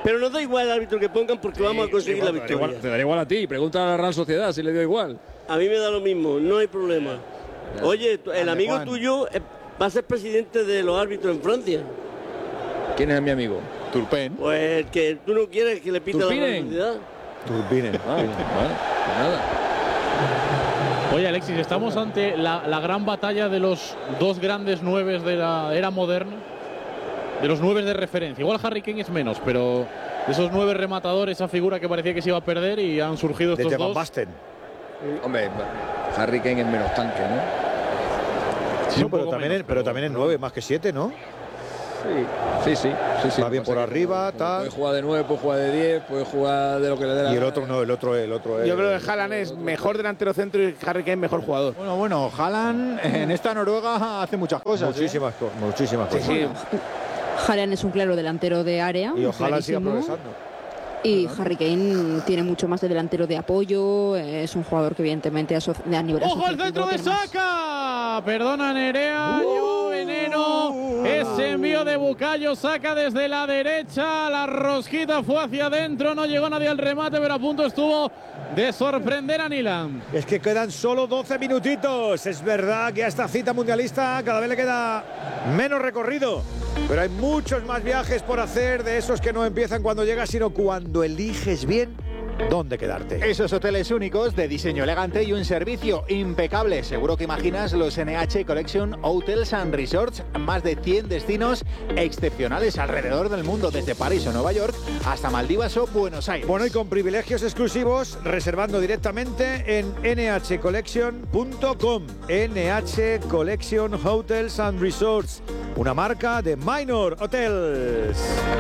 Pero nos da igual el árbitro que pongan porque vamos a conseguir la victoria. Te daría igual a ti. Pregunta a la Real Sociedad si le dio igual. A mí me da lo mismo, no hay problema. Oye, el amigo tuyo va a ser presidente de los árbitros en Francia. ¿Quién es mi amigo? Turpin. Pues que tú no quieres que le pita la Real Sociedad. Turpin. Vale, nada. Oye, Alexis, estamos ante la gran batalla de los dos grandes nueves de la era moderna, de los nueves de referencia. Igual Harry Kane es menos, pero de esos 9 rematadores, esa figura que parecía que se iba a perder y han surgido estos dos. Basten. Hombre, Harry Kane es menos tanque, ¿no? Sí, pero también es 9 más que 7, ¿no? Sí. Va bien por arriba, tal. Puede jugar de 9, puede jugar de 10, puede jugar de lo que le dé la Y el otro no, el otro es. Yo creo que Haaland es mejor delantero centro y Harry Kane mejor jugador. Bueno, Haaland en esta Noruega hace muchas cosas. Muchísimas cosas. Sí. Haaland es un claro delantero de área. Y ojalá siga progresando. Y Harry Kane tiene mucho más de delantero de apoyo. Es un jugador que evidentemente a nivel ¡Ojo al centro de Saka! Perdona, Nerea. Llevó veneno. Ese envío de Bukayo Saka desde la derecha. La rosquita fue hacia adentro. No llegó nadie al remate, pero a punto estuvo de sorprender a Nilan. Es que quedan solo 12 minutitos. Es verdad que a esta cita mundialista cada vez le queda menos recorrido. Pero hay muchos más viajes por hacer, de esos que no empiezan cuando llegas, sino cuando eliges bien dónde quedarte. Esos hoteles únicos de diseño elegante y un servicio impecable. Seguro que imaginas los NH Collection Hotels and Resorts. Más de 100 destinos excepcionales alrededor del mundo, desde París o Nueva York hasta Maldivas o Buenos Aires. Bueno, y con privilegios exclusivos, reservando directamente en nhcollection.com. NH Collection Hotels and Resorts, una marca de Minor Hotels.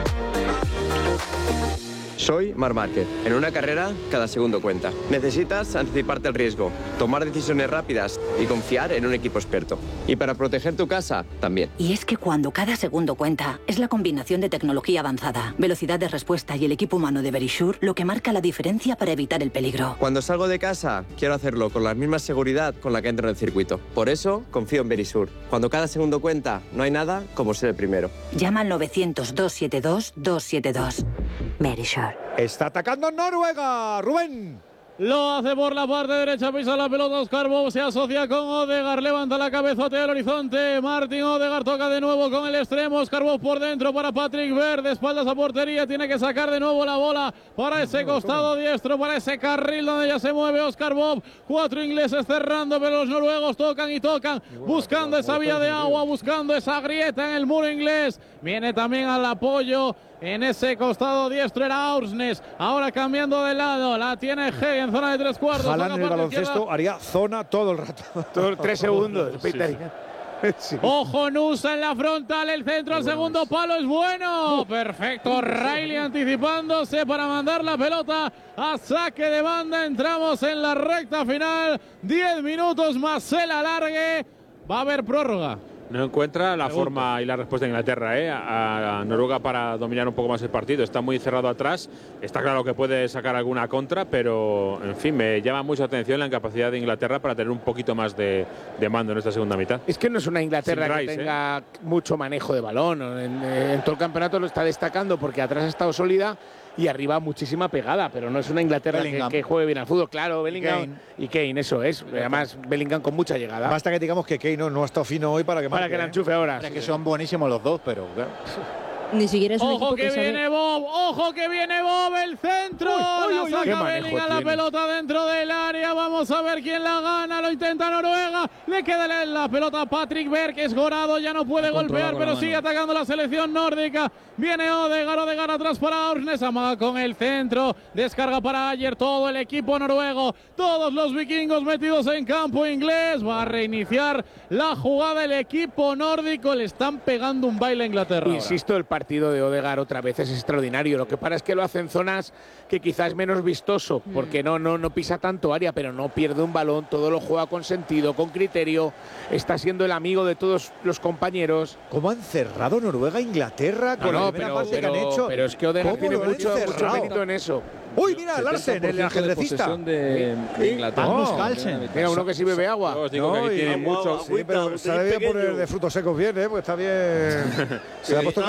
Soy Marc Márquez. En una carrera, cada segundo cuenta. Necesitas anticiparte al riesgo, tomar decisiones rápidas y confiar en un equipo experto. Y para proteger tu casa, también. Y es que cuando cada segundo cuenta, es la combinación de tecnología avanzada, velocidad de respuesta y el equipo humano de Verisure lo que marca la diferencia para evitar el peligro. Cuando salgo de casa, quiero hacerlo con la misma seguridad con la que entro en el circuito. Por eso, confío en Verisure. Cuando cada segundo cuenta, no hay nada como ser el primero. Llama al 900-272-272. Verisure. Está atacando Noruega, Rubén. Lo hace por la parte derecha, pisa la pelota Oscar Bob, se asocia con Odegaard, levanta la cabeza hacia el horizonte. Martin Odegaard toca de nuevo con el extremo. Oscar Bob por dentro para Patrick Berg, de espaldas a portería, tiene que sacar de nuevo la bola para ese costado diestro, para ese carril donde ya se mueve Oscar Bob. 4 ingleses cerrando, pero los noruegos tocan y tocan, buscando esa vía de agua, buscando esa grieta en el muro inglés. Viene también al apoyo en ese costado diestro, era Aursnes. Ahora cambiando de lado, la tiene G en zona de 3 cuartos. Haaland en el baloncesto haría zona todo el rato. 3 segundos. Sí. Ojo, Nusa en la frontal, el centro al segundo palo es bueno. Perfecto, Riley anticipándose para mandar la pelota a saque de banda. Entramos en la recta final. 10 minutos más el alargue. Va a haber prórroga. No encuentra la forma y la respuesta de Inglaterra a Noruega para dominar un poco más el partido. Está muy cerrado atrás. Está claro que puede sacar alguna contra, pero en fin, me llama mucha atención la incapacidad de Inglaterra para tener un poquito más de mando en esta segunda mitad. Es que no es una Inglaterra Sin que Rice, tenga mucho manejo de balón. En todo el campeonato lo está destacando porque atrás ha estado sólida y arriba muchísima pegada, pero no es una Inglaterra que juegue bien al fútbol. Claro, Bellingham y Kane, eso es. Además, Bellingham con mucha llegada. Basta que digamos que Kane no ha estado fino hoy para que la enchufe ahora. Es que son buenísimos los dos, pero ni siquiera es un ojo equipo que viene Bob, ojo que viene Bob, el centro. La saca Bellingham, la pelota dentro del área. Vamos a ver quién la gana. Lo intenta Noruega. Le queda la pelota a Patrick Berg, que es gorado, ya no puede golpear, pero sigue atacando la selección nórdica. Viene Odegaard atrás para Aursnes, amaga con el centro, descarga para Ayer, todo el equipo noruego, todos los vikingos metidos en campo inglés. Va a reiniciar la jugada el equipo nórdico, le están pegando un baile a Inglaterra. Insisto, el partido de Odegaard otra vez es extraordinario. Lo que pasa es que lo hace en zonas que quizás es menos vistoso, porque no pisa tanto área, pero no pierde un balón, todo lo juega con sentido, con criterio, está siendo el amigo de todos los compañeros. ¿Cómo han cerrado Noruega a Inglaterra con la primera parte que han hecho? Pero es que Odegaard tiene mucho mérito en eso. Uy, mira, Larsen, el ajedrecista de Inglaterra. Mira, uno que sí bebe agua. Os digo que tiene mucho. Sí, pero se ha debido poner de frutos secos bien, porque está bien. Se le ha puesto cara al tramuz.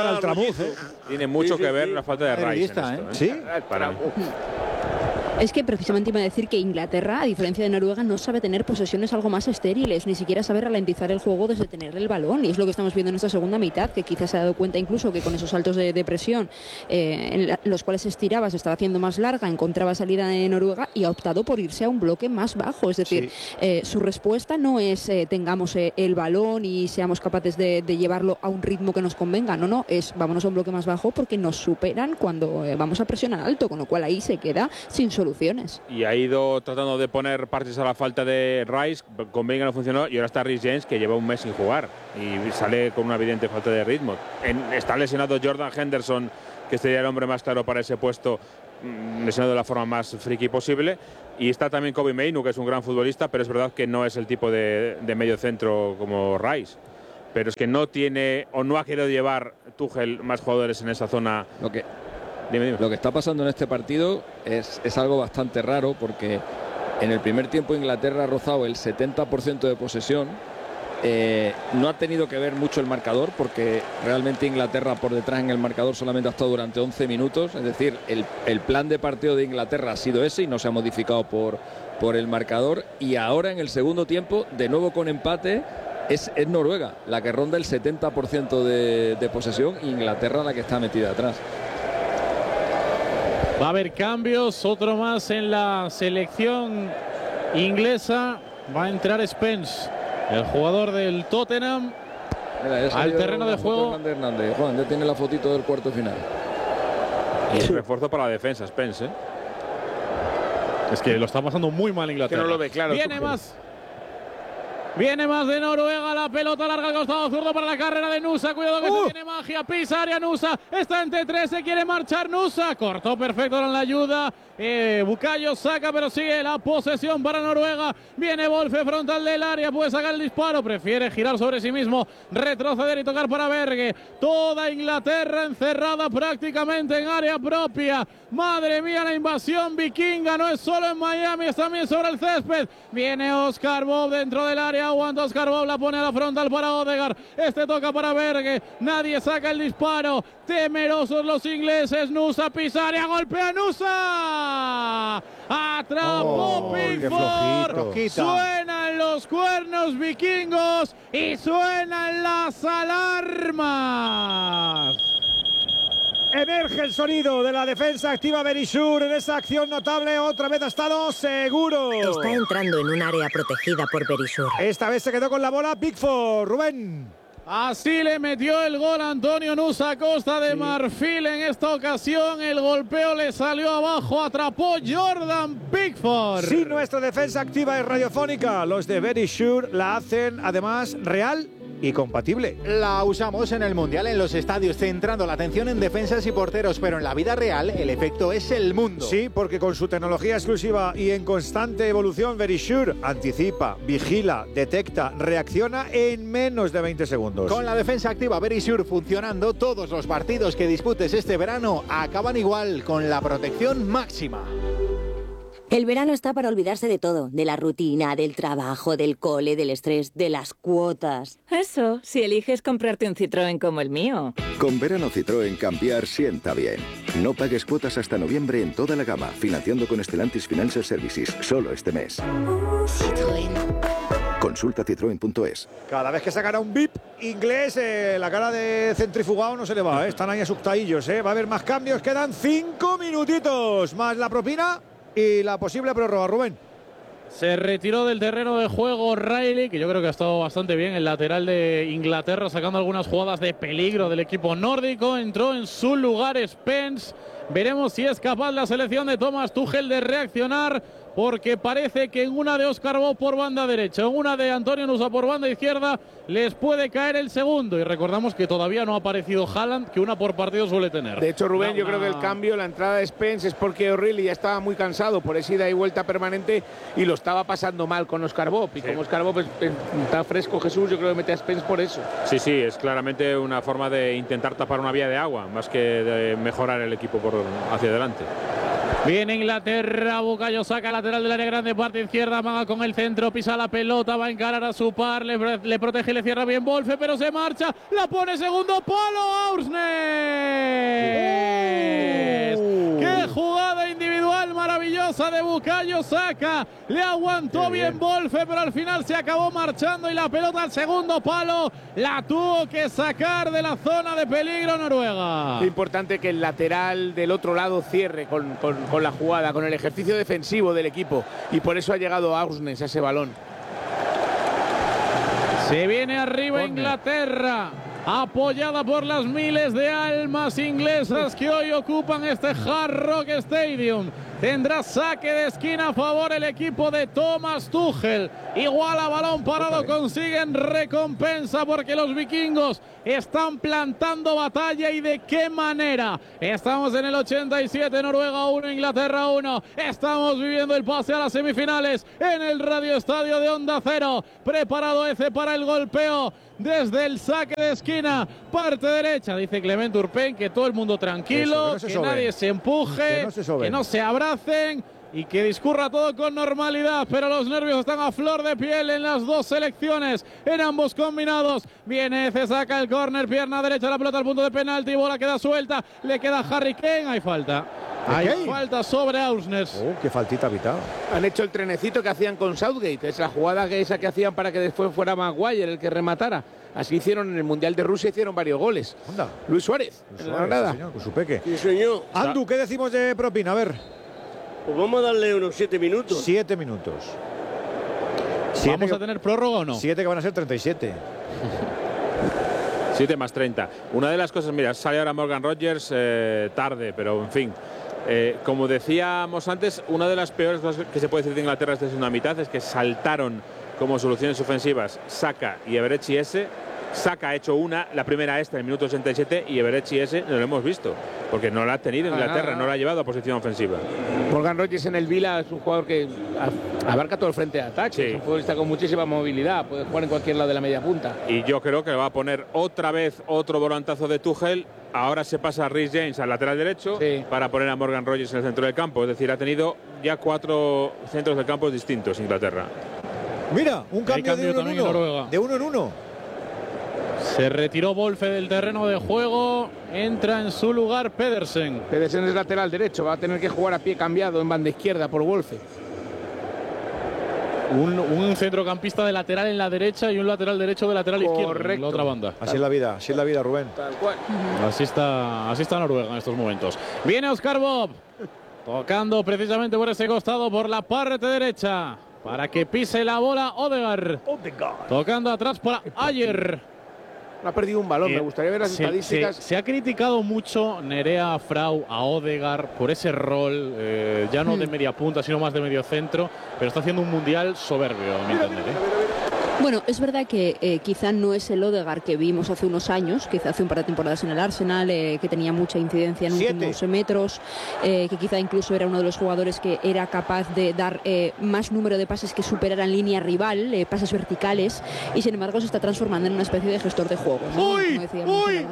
Tiene mucho que ver la falta de Rice en esto, ¿Sí? Para mí. Es que precisamente iba a decir que Inglaterra, a diferencia de Noruega, no sabe tener posesiones algo más estériles, ni siquiera sabe ralentizar el juego desde tener el balón. Y es lo que estamos viendo en esta segunda mitad, que quizás se ha dado cuenta incluso que con esos saltos de presión, en los cuales se estiraba, se estaba haciendo más larga, encontraba salida de Noruega y ha optado por irse a un bloque más bajo. Es decir, su respuesta no es tengamos el balón y seamos capaces de llevarlo a un ritmo que nos convenga. No, es vámonos a un bloque más bajo porque nos superan cuando vamos a presionar alto, con lo cual ahí se queda sin soluciones. Y ha ido tratando de poner parches a la falta de Rice, con Bellingham no funcionó, y ahora está Reece James, que lleva un mes sin jugar y sale con una evidente falta de ritmo. Está lesionado Jordan Henderson, que sería el hombre más claro para ese puesto, lesionado de la forma más friki posible, y está también Kobbie Mainoo, que es un gran futbolista, pero es verdad que no es el tipo de medio centro como Rice. Pero es que no tiene o no ha querido llevar Tuchel más jugadores en esa zona. Dime. Lo que está pasando en este partido es algo bastante raro, porque en el primer tiempo Inglaterra ha rozado el 70% de posesión. No ha tenido que ver mucho el marcador, porque realmente Inglaterra por detrás en el marcador solamente ha estado durante 11 minutos. Es decir, el plan de partido de Inglaterra ha sido ese y no se ha modificado por el marcador. Y ahora en el segundo tiempo, de nuevo con empate, es Noruega la que ronda el 70% de posesión, e Inglaterra la que está metida atrás. Va a haber cambios, otro más en la selección inglesa. Va a entrar Spence, el jugador del Tottenham, al terreno de juego. Hernández. Juan, ya tiene la fotito del cuarto final. Y el refuerzo para la defensa, Spence. Es que lo está pasando muy mal Inglaterra. Que no lo ve claro. Viene más de Noruega, la pelota larga al costado zurdo para la carrera de Nusa. Cuidado que se tiene magia, pisa área Nusa. Está entre tres, se quiere marchar Nusa. Cortó perfecto en la ayuda. Bukayo saca, pero sigue la posesión para Noruega. Viene Wolfe frontal del área, puede sacar el disparo. Prefiere girar sobre sí mismo, retroceder y tocar para Berge. Toda Inglaterra encerrada prácticamente en área propia. Madre mía, la invasión vikinga no es solo en Miami, es también sobre el césped. Viene Oscar Bob dentro del área. Aguanta Oscar Bob, la pone a la frontal para Odegaard. Este toca para Berge. Nadie saca el disparo. Temerosos los ingleses. Nusa pisa área, golpea Nusa. Atrapó Pickford. Suenan los cuernos vikingos y suenan las alarmas. Emerge el sonido de la defensa activa Verisur en esa acción notable. Otra vez ha estado seguro. Está entrando en un área protegida por Verisur. Esta vez se quedó con la bola Pickford. Rubén. Así le metió el gol Antonio Nusa a Costa de Marfil. En esta ocasión el golpeo le salió abajo. Atrapó Jordan Pickford. Si nuestra defensa activa es radiofónica, los de Verisur la hacen además real y compatible. La usamos en el Mundial, en los estadios, centrando la atención en defensas y porteros, pero en la vida real el efecto es el mundo. Sí, porque con su tecnología exclusiva y en constante evolución, Verisure anticipa, vigila, detecta, reacciona en menos de 20 segundos. Con la defensa activa Verisure funcionando, todos los partidos que disputes este verano acaban igual, con la protección máxima. El verano está para olvidarse de todo, de la rutina, del trabajo, del cole, del estrés, de las cuotas. Eso, si eliges comprarte un Citroën como el mío. Con verano Citroën cambiar sienta bien. No pagues cuotas hasta noviembre en toda la gama, financiando con Stellantis Financial Services, solo este mes. Citroën. Consulta citroen.es. Cada vez que sacará un bip inglés, la cara de centrifugado no se le va, están ahí asustadillos, va a haber más cambios, quedan 5 minutitos, más la propina y la posible prórroga, Rubén. Se retiró del terreno de juego Riley, que yo creo que ha estado bastante bien, el lateral de Inglaterra, sacando algunas jugadas de peligro del equipo nórdico. Entró en su lugar Spence. Veremos si es capaz la selección de Thomas Tuchel de reaccionar, porque parece que en una de Oscar Bob por banda derecha, en una de Antonio Nusa por banda izquierda, les puede caer el segundo. Y recordamos que todavía no ha aparecido Haaland, que una por partido suele tener. De hecho, Rubén, yo creo que el cambio, la entrada de Spence, es porque O'Reilly ya estaba muy cansado por esa ida y vuelta permanente y lo estaba pasando mal con Oscar Bob. Y como Oscar Bob está fresco, Jesús, yo creo que mete a Spence por eso. Sí, es claramente una forma de intentar tapar una vía de agua, más que de mejorar el equipo hacia adelante. Viene Inglaterra, Bukayo Saka, lateral del área grande, parte izquierda, amaga con el centro, pisa la pelota, va a encarar a su par, le protege y le cierra bien Wolfe, pero se marcha, la pone segundo palo, Ausnes. ¡Qué jugada individual maravillosa de Bukayo Saka! Le aguantó bien Wolfe, pero al final se acabó marchando y la pelota al segundo palo la tuvo que sacar de la zona de peligro Noruega. Es importante que el lateral del otro lado cierre con la jugada, con el ejercicio defensivo del equipo, y por eso ha llegado Ausnes a ese balón. Se viene arriba Inglaterra, apoyada por las miles de almas inglesas que hoy ocupan este Hard Rock Stadium. Tendrá saque de esquina a favor el equipo de Thomas Tuchel. Igual a balón parado consiguen recompensa porque los vikingos están plantando batalla, y de qué manera. Estamos en el 87, Noruega 1, Inglaterra 1. Estamos viviendo el pase a las semifinales en el Radio Estadio de Onda Cero. Preparado Eze para el golpeo desde el saque de esquina, parte derecha. Dice Clement Turpin que todo el mundo tranquilo, que nadie se empuje, que no se abracen y que discurra todo con normalidad, pero los nervios están a flor de piel en las dos selecciones, en ambos combinados. Viene Eze, saca el córner, pierna derecha, la pelota al punto de penalti, bola queda suelta, le queda Harry Kane, hay falta. Hay falta sobre Ausnes. Qué faltita vital. Han hecho el trenecito que hacían con Southgate, es la jugada esa que hacían para que después fuera Maguire el que rematara. Así hicieron en el Mundial de Rusia, hicieron varios goles. Anda. Luis Suárez, en la Granada. Sí, señor, con su peque. Sí, señor. Andu, ¿qué decimos de propina? A ver. Pues vamos a darle unos 7 minutos. 7 minutos. ¿Vamos a tener prórroga o no? 7 que van a ser 37. 7 más 30. Una de las cosas, mira, sale ahora Morgan Rogers tarde, pero en fin. Como decíamos antes, una de las peores cosas que se puede decir de Inglaterra esta segunda mitad es que saltaron como soluciones ofensivas Saka y Eberechi Eze. Saka ha hecho una, la primera esta en el minuto 87, y Eberechi Eze no lo hemos visto, porque no la ha tenido Inglaterra, no la ha llevado a posición ofensiva. Morgan Rogers en el Vila es un jugador que abarca todo el frente de ataque, sí. Es un futbolista con muchísima movilidad, puede jugar en cualquier lado de la media punta. Y yo creo que le va a poner otra vez otro volantazo de Tuchel. Ahora se pasa a Reece James al lateral derecho para poner a Morgan Rogers en el centro del campo. Es decir, ha tenido ya 4 centros de campo distintos Inglaterra. Mira, un cambio de 1 en 1. De 1 en 1. Se retiró Wolfe del terreno de juego, entra en su lugar Pedersen. Pedersen es lateral derecho, va a tener que jugar a pie cambiado en banda izquierda por Wolfe. Un centrocampista de lateral en la derecha y un lateral derecho de lateral izquierdo en la otra banda. Así es la vida, Rubén. Tal cual. Así está Noruega en estos momentos. Viene Oscar Bob, tocando precisamente por ese costado, por la parte derecha, para que pise la bola Odegaard. Tocando atrás para Ayer. Ha perdido un balón, me gustaría ver las estadísticas. Se ha criticado mucho Nerea Frau a Odegaard por ese rol, ya no de media punta, sino más de medio centro, pero está haciendo un mundial soberbio, a mi entender. Bueno, es verdad que quizá no es el Odegaard que vimos hace unos años, quizá hace un par de temporadas en el Arsenal, que tenía mucha incidencia en últimos metros, que quizá incluso era uno de los jugadores que era capaz de dar más número de pases que superaran línea rival, pases verticales, y sin embargo se está transformando en una especie de gestor de juego, ¿no? ¡Uy! ¡Uy!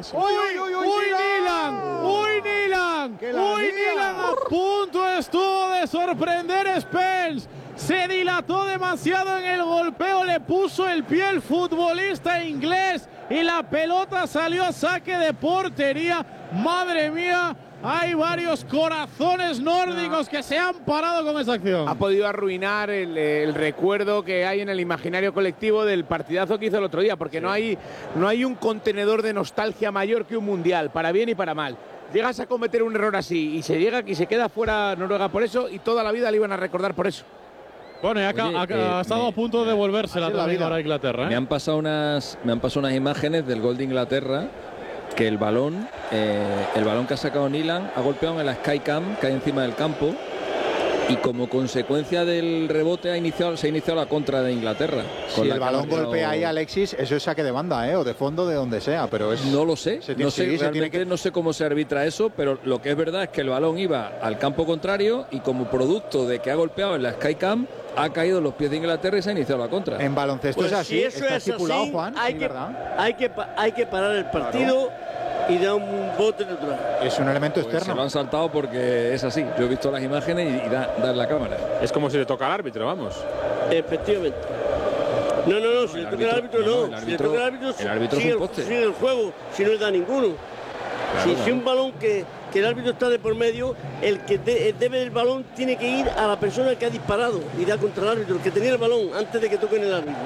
Nilan! A punto estuvo de sorprender Spence. Se dilató demasiado en el golpeo, le puso el pie el futbolista inglés y la pelota salió a saque de portería. Madre mía, hay varios corazones nórdicos que se han parado con esa acción. Ha podido arruinar el recuerdo que hay en el imaginario colectivo del partidazo que hizo el otro día, porque no hay un contenedor de nostalgia mayor que un mundial, para bien y para mal. Llegas a cometer un error así y se queda fuera Noruega por eso, y toda la vida le iban a recordar por eso. Bueno, ha estado a punto de devolverse la vida ahora a Inglaterra. Me han pasado unas imágenes del gol de Inglaterra, que el balón que ha sacado Nilan ha golpeado en la Skycam que hay encima del campo, y como consecuencia del rebote se ha iniciado la contra de Inglaterra. Si el balón golpea ahí, Alexis, eso es saque de banda, o de fondo, de donde sea, pero es... No lo sé, no sé cómo se arbitra eso, pero lo que es verdad es que el balón iba al campo contrario y como producto de que ha golpeado en la Skycam, ha caído en los pies de Inglaterra y se ha iniciado la contra. En baloncesto pues es así, si eso está es estipulado, así, Juan, hay que parar el partido y da un bote neutral. Es un elemento externo. Se lo han saltado porque es así. Yo he visto las imágenes y da en la cámara. Es como si le toca al árbitro, vamos. Efectivamente. No, si le toca al árbitro no. Si le toca al árbitro sigue el juego, si no le da ninguno. Si un balón que el árbitro está de por medio, el que debe del balón tiene que ir a la persona que ha disparado y da contra el árbitro, el que tenía el balón antes de que toquen el árbitro.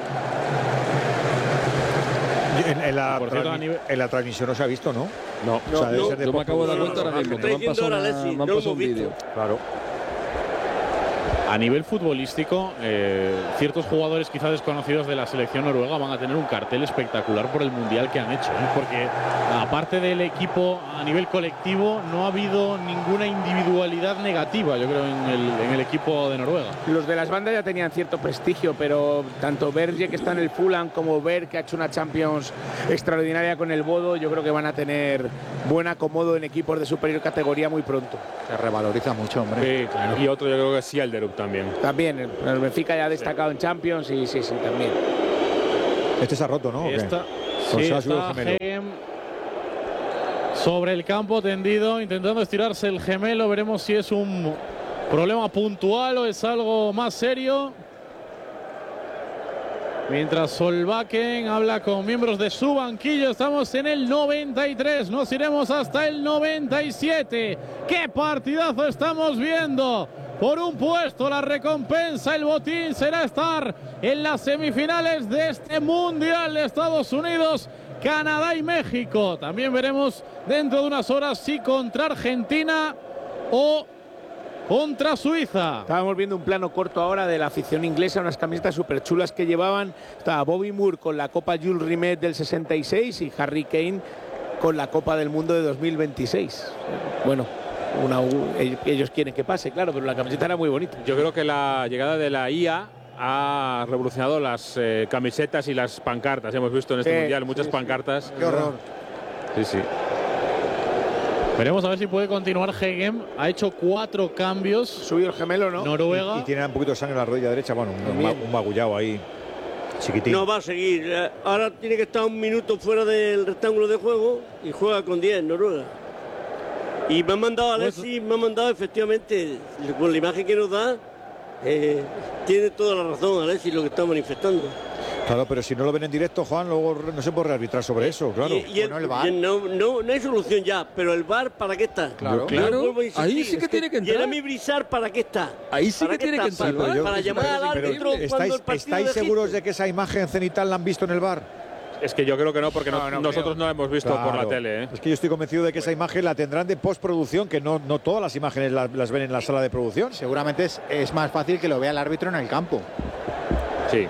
En la transmisión no se ha visto, ¿no? No. O sea, debe ser de yo me acabo de dar cuenta ahora mismo. Me han pasado un vídeo. Claro. A nivel futbolístico, ciertos jugadores quizá desconocidos de la selección noruega van a tener un cartel espectacular por el mundial que han hecho, porque aparte del equipo a nivel colectivo no ha habido ninguna individualidad negativa, yo creo, en el equipo de Noruega. Los de las bandas ya tenían cierto prestigio, pero tanto Berge, que está en el Fulham, como Berg, que ha hecho una Champions extraordinaria con el Bodo, yo creo que van a tener buen acomodo en equipos de superior categoría muy pronto. Se revaloriza mucho, hombre. Sí, claro. Y otro yo creo que sí, Alderup también. También, el Benfica ya ha destacado en Champions y sí, también. Este se ha roto, ¿no? Está Hegem sobre el campo tendido, intentando estirarse el gemelo. Veremos si es un problema puntual o es algo más serio. Mientras Solbakken habla con miembros de su banquillo, estamos en el 93, nos iremos hasta el 97. ¡Qué partidazo estamos viendo! Por un puesto, la recompensa, el botín será estar en las semifinales de este Mundial de Estados Unidos, Canadá y México. También veremos dentro de unas horas si contra Argentina o contra Suiza. Estábamos viendo un plano corto ahora de la afición inglesa, unas camisetas súper chulas que llevaban. Estaba Bobby Moore con la Copa Jules Rimet del 66 y Harry Kane con la Copa del Mundo de 2026. Bueno, ellos quieren que pase, claro, pero la camiseta era muy bonita. Yo creo que la llegada de la IA ha revolucionado las camisetas y las pancartas. Hemos visto en este mundial muchas pancartas. Qué horror. Sí. Veremos a ver si puede continuar Hegem. Ha hecho 4 cambios. Subió el gemelo, ¿no? Noruega. Y tiene un poquito de sangre en la rodilla derecha. Bueno, un magullado ahí. Chiquitín. No va a seguir. Ahora tiene que estar un minuto fuera del rectángulo de juego y juega con 10 Noruega. Y me han mandado Alexis, me han mandado efectivamente, con la imagen que nos da, tiene toda la razón Alexis lo que está manifestando. Claro, pero si no lo ven en directo, Juan, luego no se puede rearbitrar sobre eso, claro. El VAR. No hay solución ya, pero el VAR, ¿para qué está? Claro. Ahí sí que tiene que entrar. Jeremy Brizard, ¿para qué está? Ahí sí que tiene que entrar. Para llamar al árbitro cuando el partido ¿Estáis seguros de que esa imagen cenital la han visto en el VAR? Es que yo creo que no, porque nosotros no la hemos visto por la tele. Es que yo estoy convencido de que esa imagen la tendrán de postproducción, que no todas las imágenes las ven en la sala de producción. Seguramente es más fácil que lo vea el árbitro en el campo. Sí.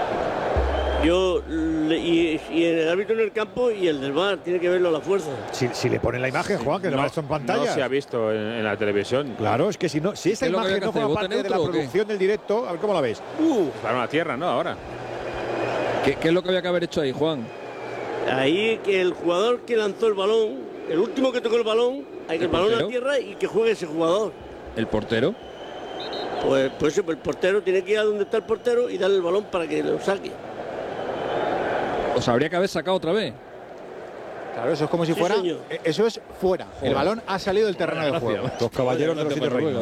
Y el árbitro en el campo y el del VAR tiene que verlo a la fuerza. Si le ponen la imagen, Juan, que no está en pantalla. No se ha visto en la televisión. Claro, es que si esa imagen no forma parte de la producción del directo, a ver cómo la ves. Para una tierra, ¿no? Ahora. ¿Qué es lo que había que haber hecho ahí, Juan? Ahí que el jugador que lanzó el balón, el último que tocó el balón, hay que el balón a la tierra y que juegue ese jugador. ¿El portero? Pues el portero tiene que ir a donde está el portero y darle el balón para que lo saque. ¿Os habría que haber sacado otra vez? Claro, eso es como si fuera. Señor. Eso es fuera. El balón ha salido del terreno de juego. Los caballeros de los 7 reinos.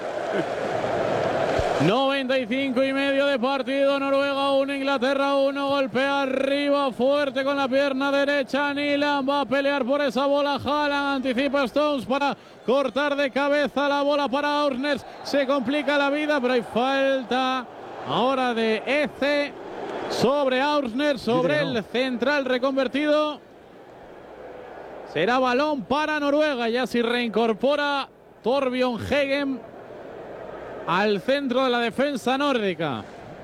95,5 de partido. Noruega 1, Inglaterra 1. Golpea arriba fuerte con la pierna derecha. Nilan va a pelear por esa bola. Haaland anticipa Stones para cortar de cabeza la bola para Aursnes. Se complica la vida, pero hay falta ahora de Eze sobre Aursnes, sobre el central reconvertido. Será balón para Noruega. Ya se reincorpora Torbjørn Hegem al centro de la defensa nórdica.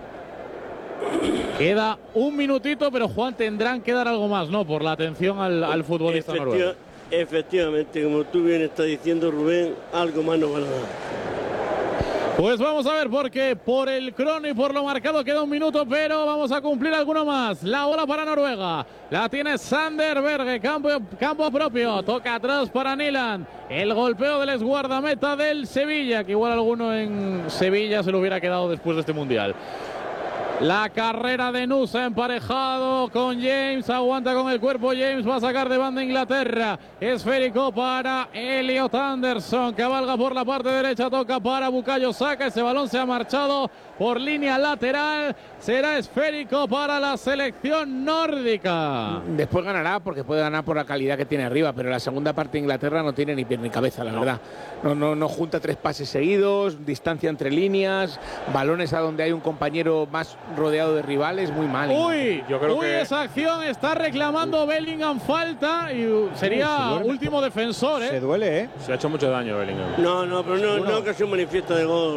Queda un minutito, pero Juan, tendrán que dar algo más, ¿no? Por la atención al futbolista noruego. Efectivamente, como tú bien estás diciendo, Rubén, algo más no van a dar. Pues vamos a ver, porque por el crono y por lo marcado queda un minuto, pero vamos a cumplir alguno más. La bola para Noruega, la tiene Sander Berge, campo propio, toca atrás para Nilan. El golpeo del exguardameta del Sevilla, que igual alguno en Sevilla se lo hubiera quedado después de este Mundial. La carrera de Nusa emparejado con James. Aguanta con el cuerpo James. Va a sacar de banda Inglaterra. Esférico para Elliot Anderson. Cabalga por la parte derecha. Toca para Bukayo Saka. Ese balón se ha marchado por línea lateral. Será esférico para la selección nórdica. Después ganará porque puede ganar por la calidad que tiene arriba. Pero la segunda parte de Inglaterra no tiene ni pie ni cabeza, la verdad. No junta 3 pases seguidos. Distancia entre líneas. Balones a donde hay un compañero más rodeado de rivales, muy mal. Uy, yo creo que esa acción está reclamando Bellingham falta y sería último defensor, ¿eh? Se duele, ¿eh? Se ha hecho mucho daño Bellingham. No, pero no que sea un manifiesto de gol.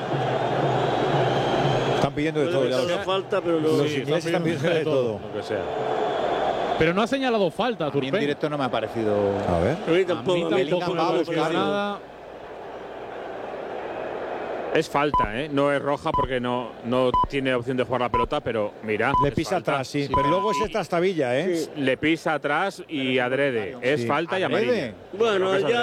Están pidiendo de todo. Ya falta, pero no. Los ingleses están pidiendo de todo. Lo que sea. Pero no ha señalado falta, Turpin. En directo no me ha parecido. A ver. A mí tampoco. Bellingham va a buscar nada. Es falta, ¿eh? No es roja porque no tiene opción de jugar la pelota, pero mira. Le pisa atrás, sí. Pero luego es trastabilla, ¿eh? Sí. Le pisa atrás y adrede. Es falta y amarilla. Bueno, ya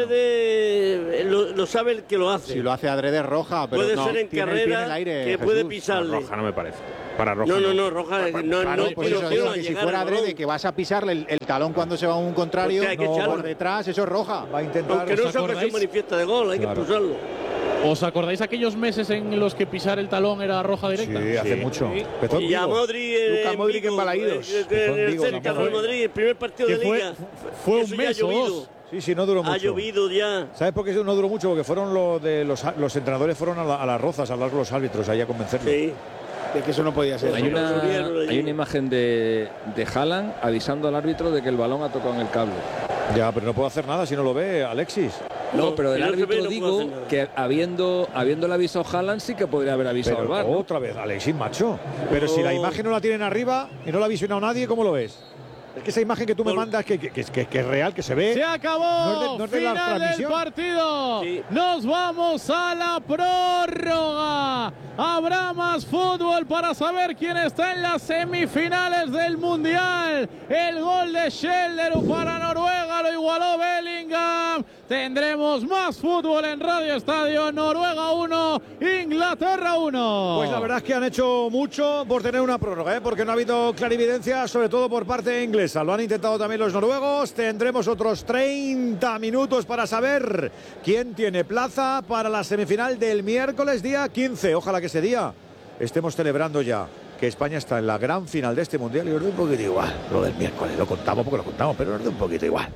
adrede lo sabe el que lo hace. Si lo hace adrede es roja, pero puede ser en carrera que puede pisarle. No, roja no me parece. Para roja. No, roja. Pues eso digo, que si fuera adrede que vas a pisarle el talón cuando se va a un contrario, por detrás, eso es roja. Va a intentar. Aunque no sea ocasión manifiesta de gol, hay que expulsarlo. ¿Os acordáis aquellos meses en los que pisar el talón era roja directa? Sí, hace mucho. Sí. Y a Luka Modric en Balaídos. En el Celta, Real Madrid, el primer partido de Liga. Fue un mes o dos. Sí, no duró mucho. Ha llovido ya. ¿Sabes por qué no duró mucho? Porque fueron los entrenadores fueron a las rozas a hablar con los árbitros ahí a convencerlos. Sí. De que eso no podía ser. Hay una imagen de Haaland avisando al árbitro de que el balón ha tocado en el cable. Ya, pero no puedo hacer nada si no lo ve Alexis. No, pero del árbitro digo que habiéndole avisado Haaland sí que podría haber avisado al VAR. Otra vez, Alexis, macho. Pero si la imagen no la tienen arriba y no la ha visionado nadie, ¿cómo lo ves? Es que esa imagen que tú me mandas que es real, que se ve. Se acabó. No es de la Final del partido. Sí. Nos vamos a la prórroga. Habrá más fútbol para saber quién está en las semifinales del Mundial. El gol de Schellerup para Noruega lo igualó Bellingham. Tendremos más fútbol en Radio Estadio. Noruega 1, Inglaterra 1. Pues la verdad es que han hecho mucho por tener una prórroga, porque no ha habido clarividencia, sobre todo por parte inglesa. Lo han intentado también los noruegos. Tendremos otros 30 minutos para saber quién tiene plaza para la semifinal del miércoles día 15. Ojalá que ese día estemos celebrando ya que España está en la gran final de este mundial y nos da un poquito igual. Lo del miércoles lo contamos porque lo contamos, pero nos da un poquito igual.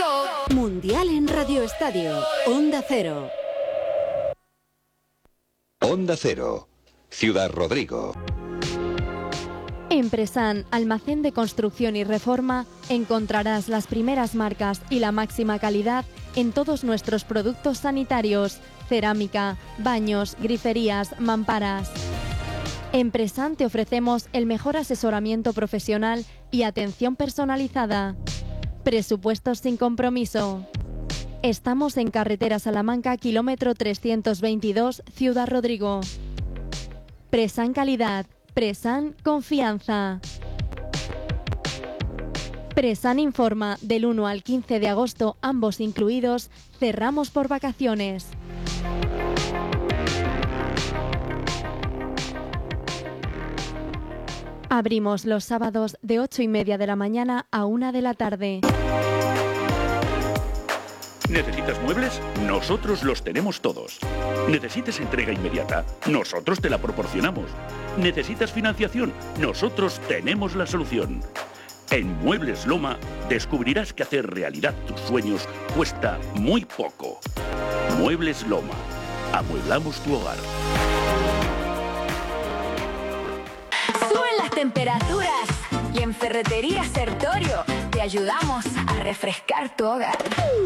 Mundial en Radio Estadio, Onda Cero. Onda Cero, Ciudad Rodrigo. En Presan, almacén de construcción y reforma, encontrarás las primeras marcas y la máxima calidad en todos nuestros productos sanitarios, cerámica, baños, griferías, mamparas. En Presan te ofrecemos el mejor asesoramiento profesional y atención personalizada. Presupuestos sin compromiso. Estamos en carretera Salamanca, kilómetro 322, Ciudad Rodrigo. Presan calidad. Presan confianza. Presan informa, del 1 al 15 de agosto, ambos incluidos, cerramos por vacaciones. Abrimos los sábados de 8:30 de la mañana a 1 de la tarde. ¿Necesitas muebles? Nosotros los tenemos todos. ¿Necesitas entrega inmediata? Nosotros te la proporcionamos. ¿Necesitas financiación? Nosotros tenemos la solución. En Muebles Loma descubrirás que hacer realidad tus sueños cuesta muy poco. Muebles Loma. Amueblamos tu hogar. Suben las temperaturas y en Ferretería Sertorio te ayudamos a refrescar tu hogar.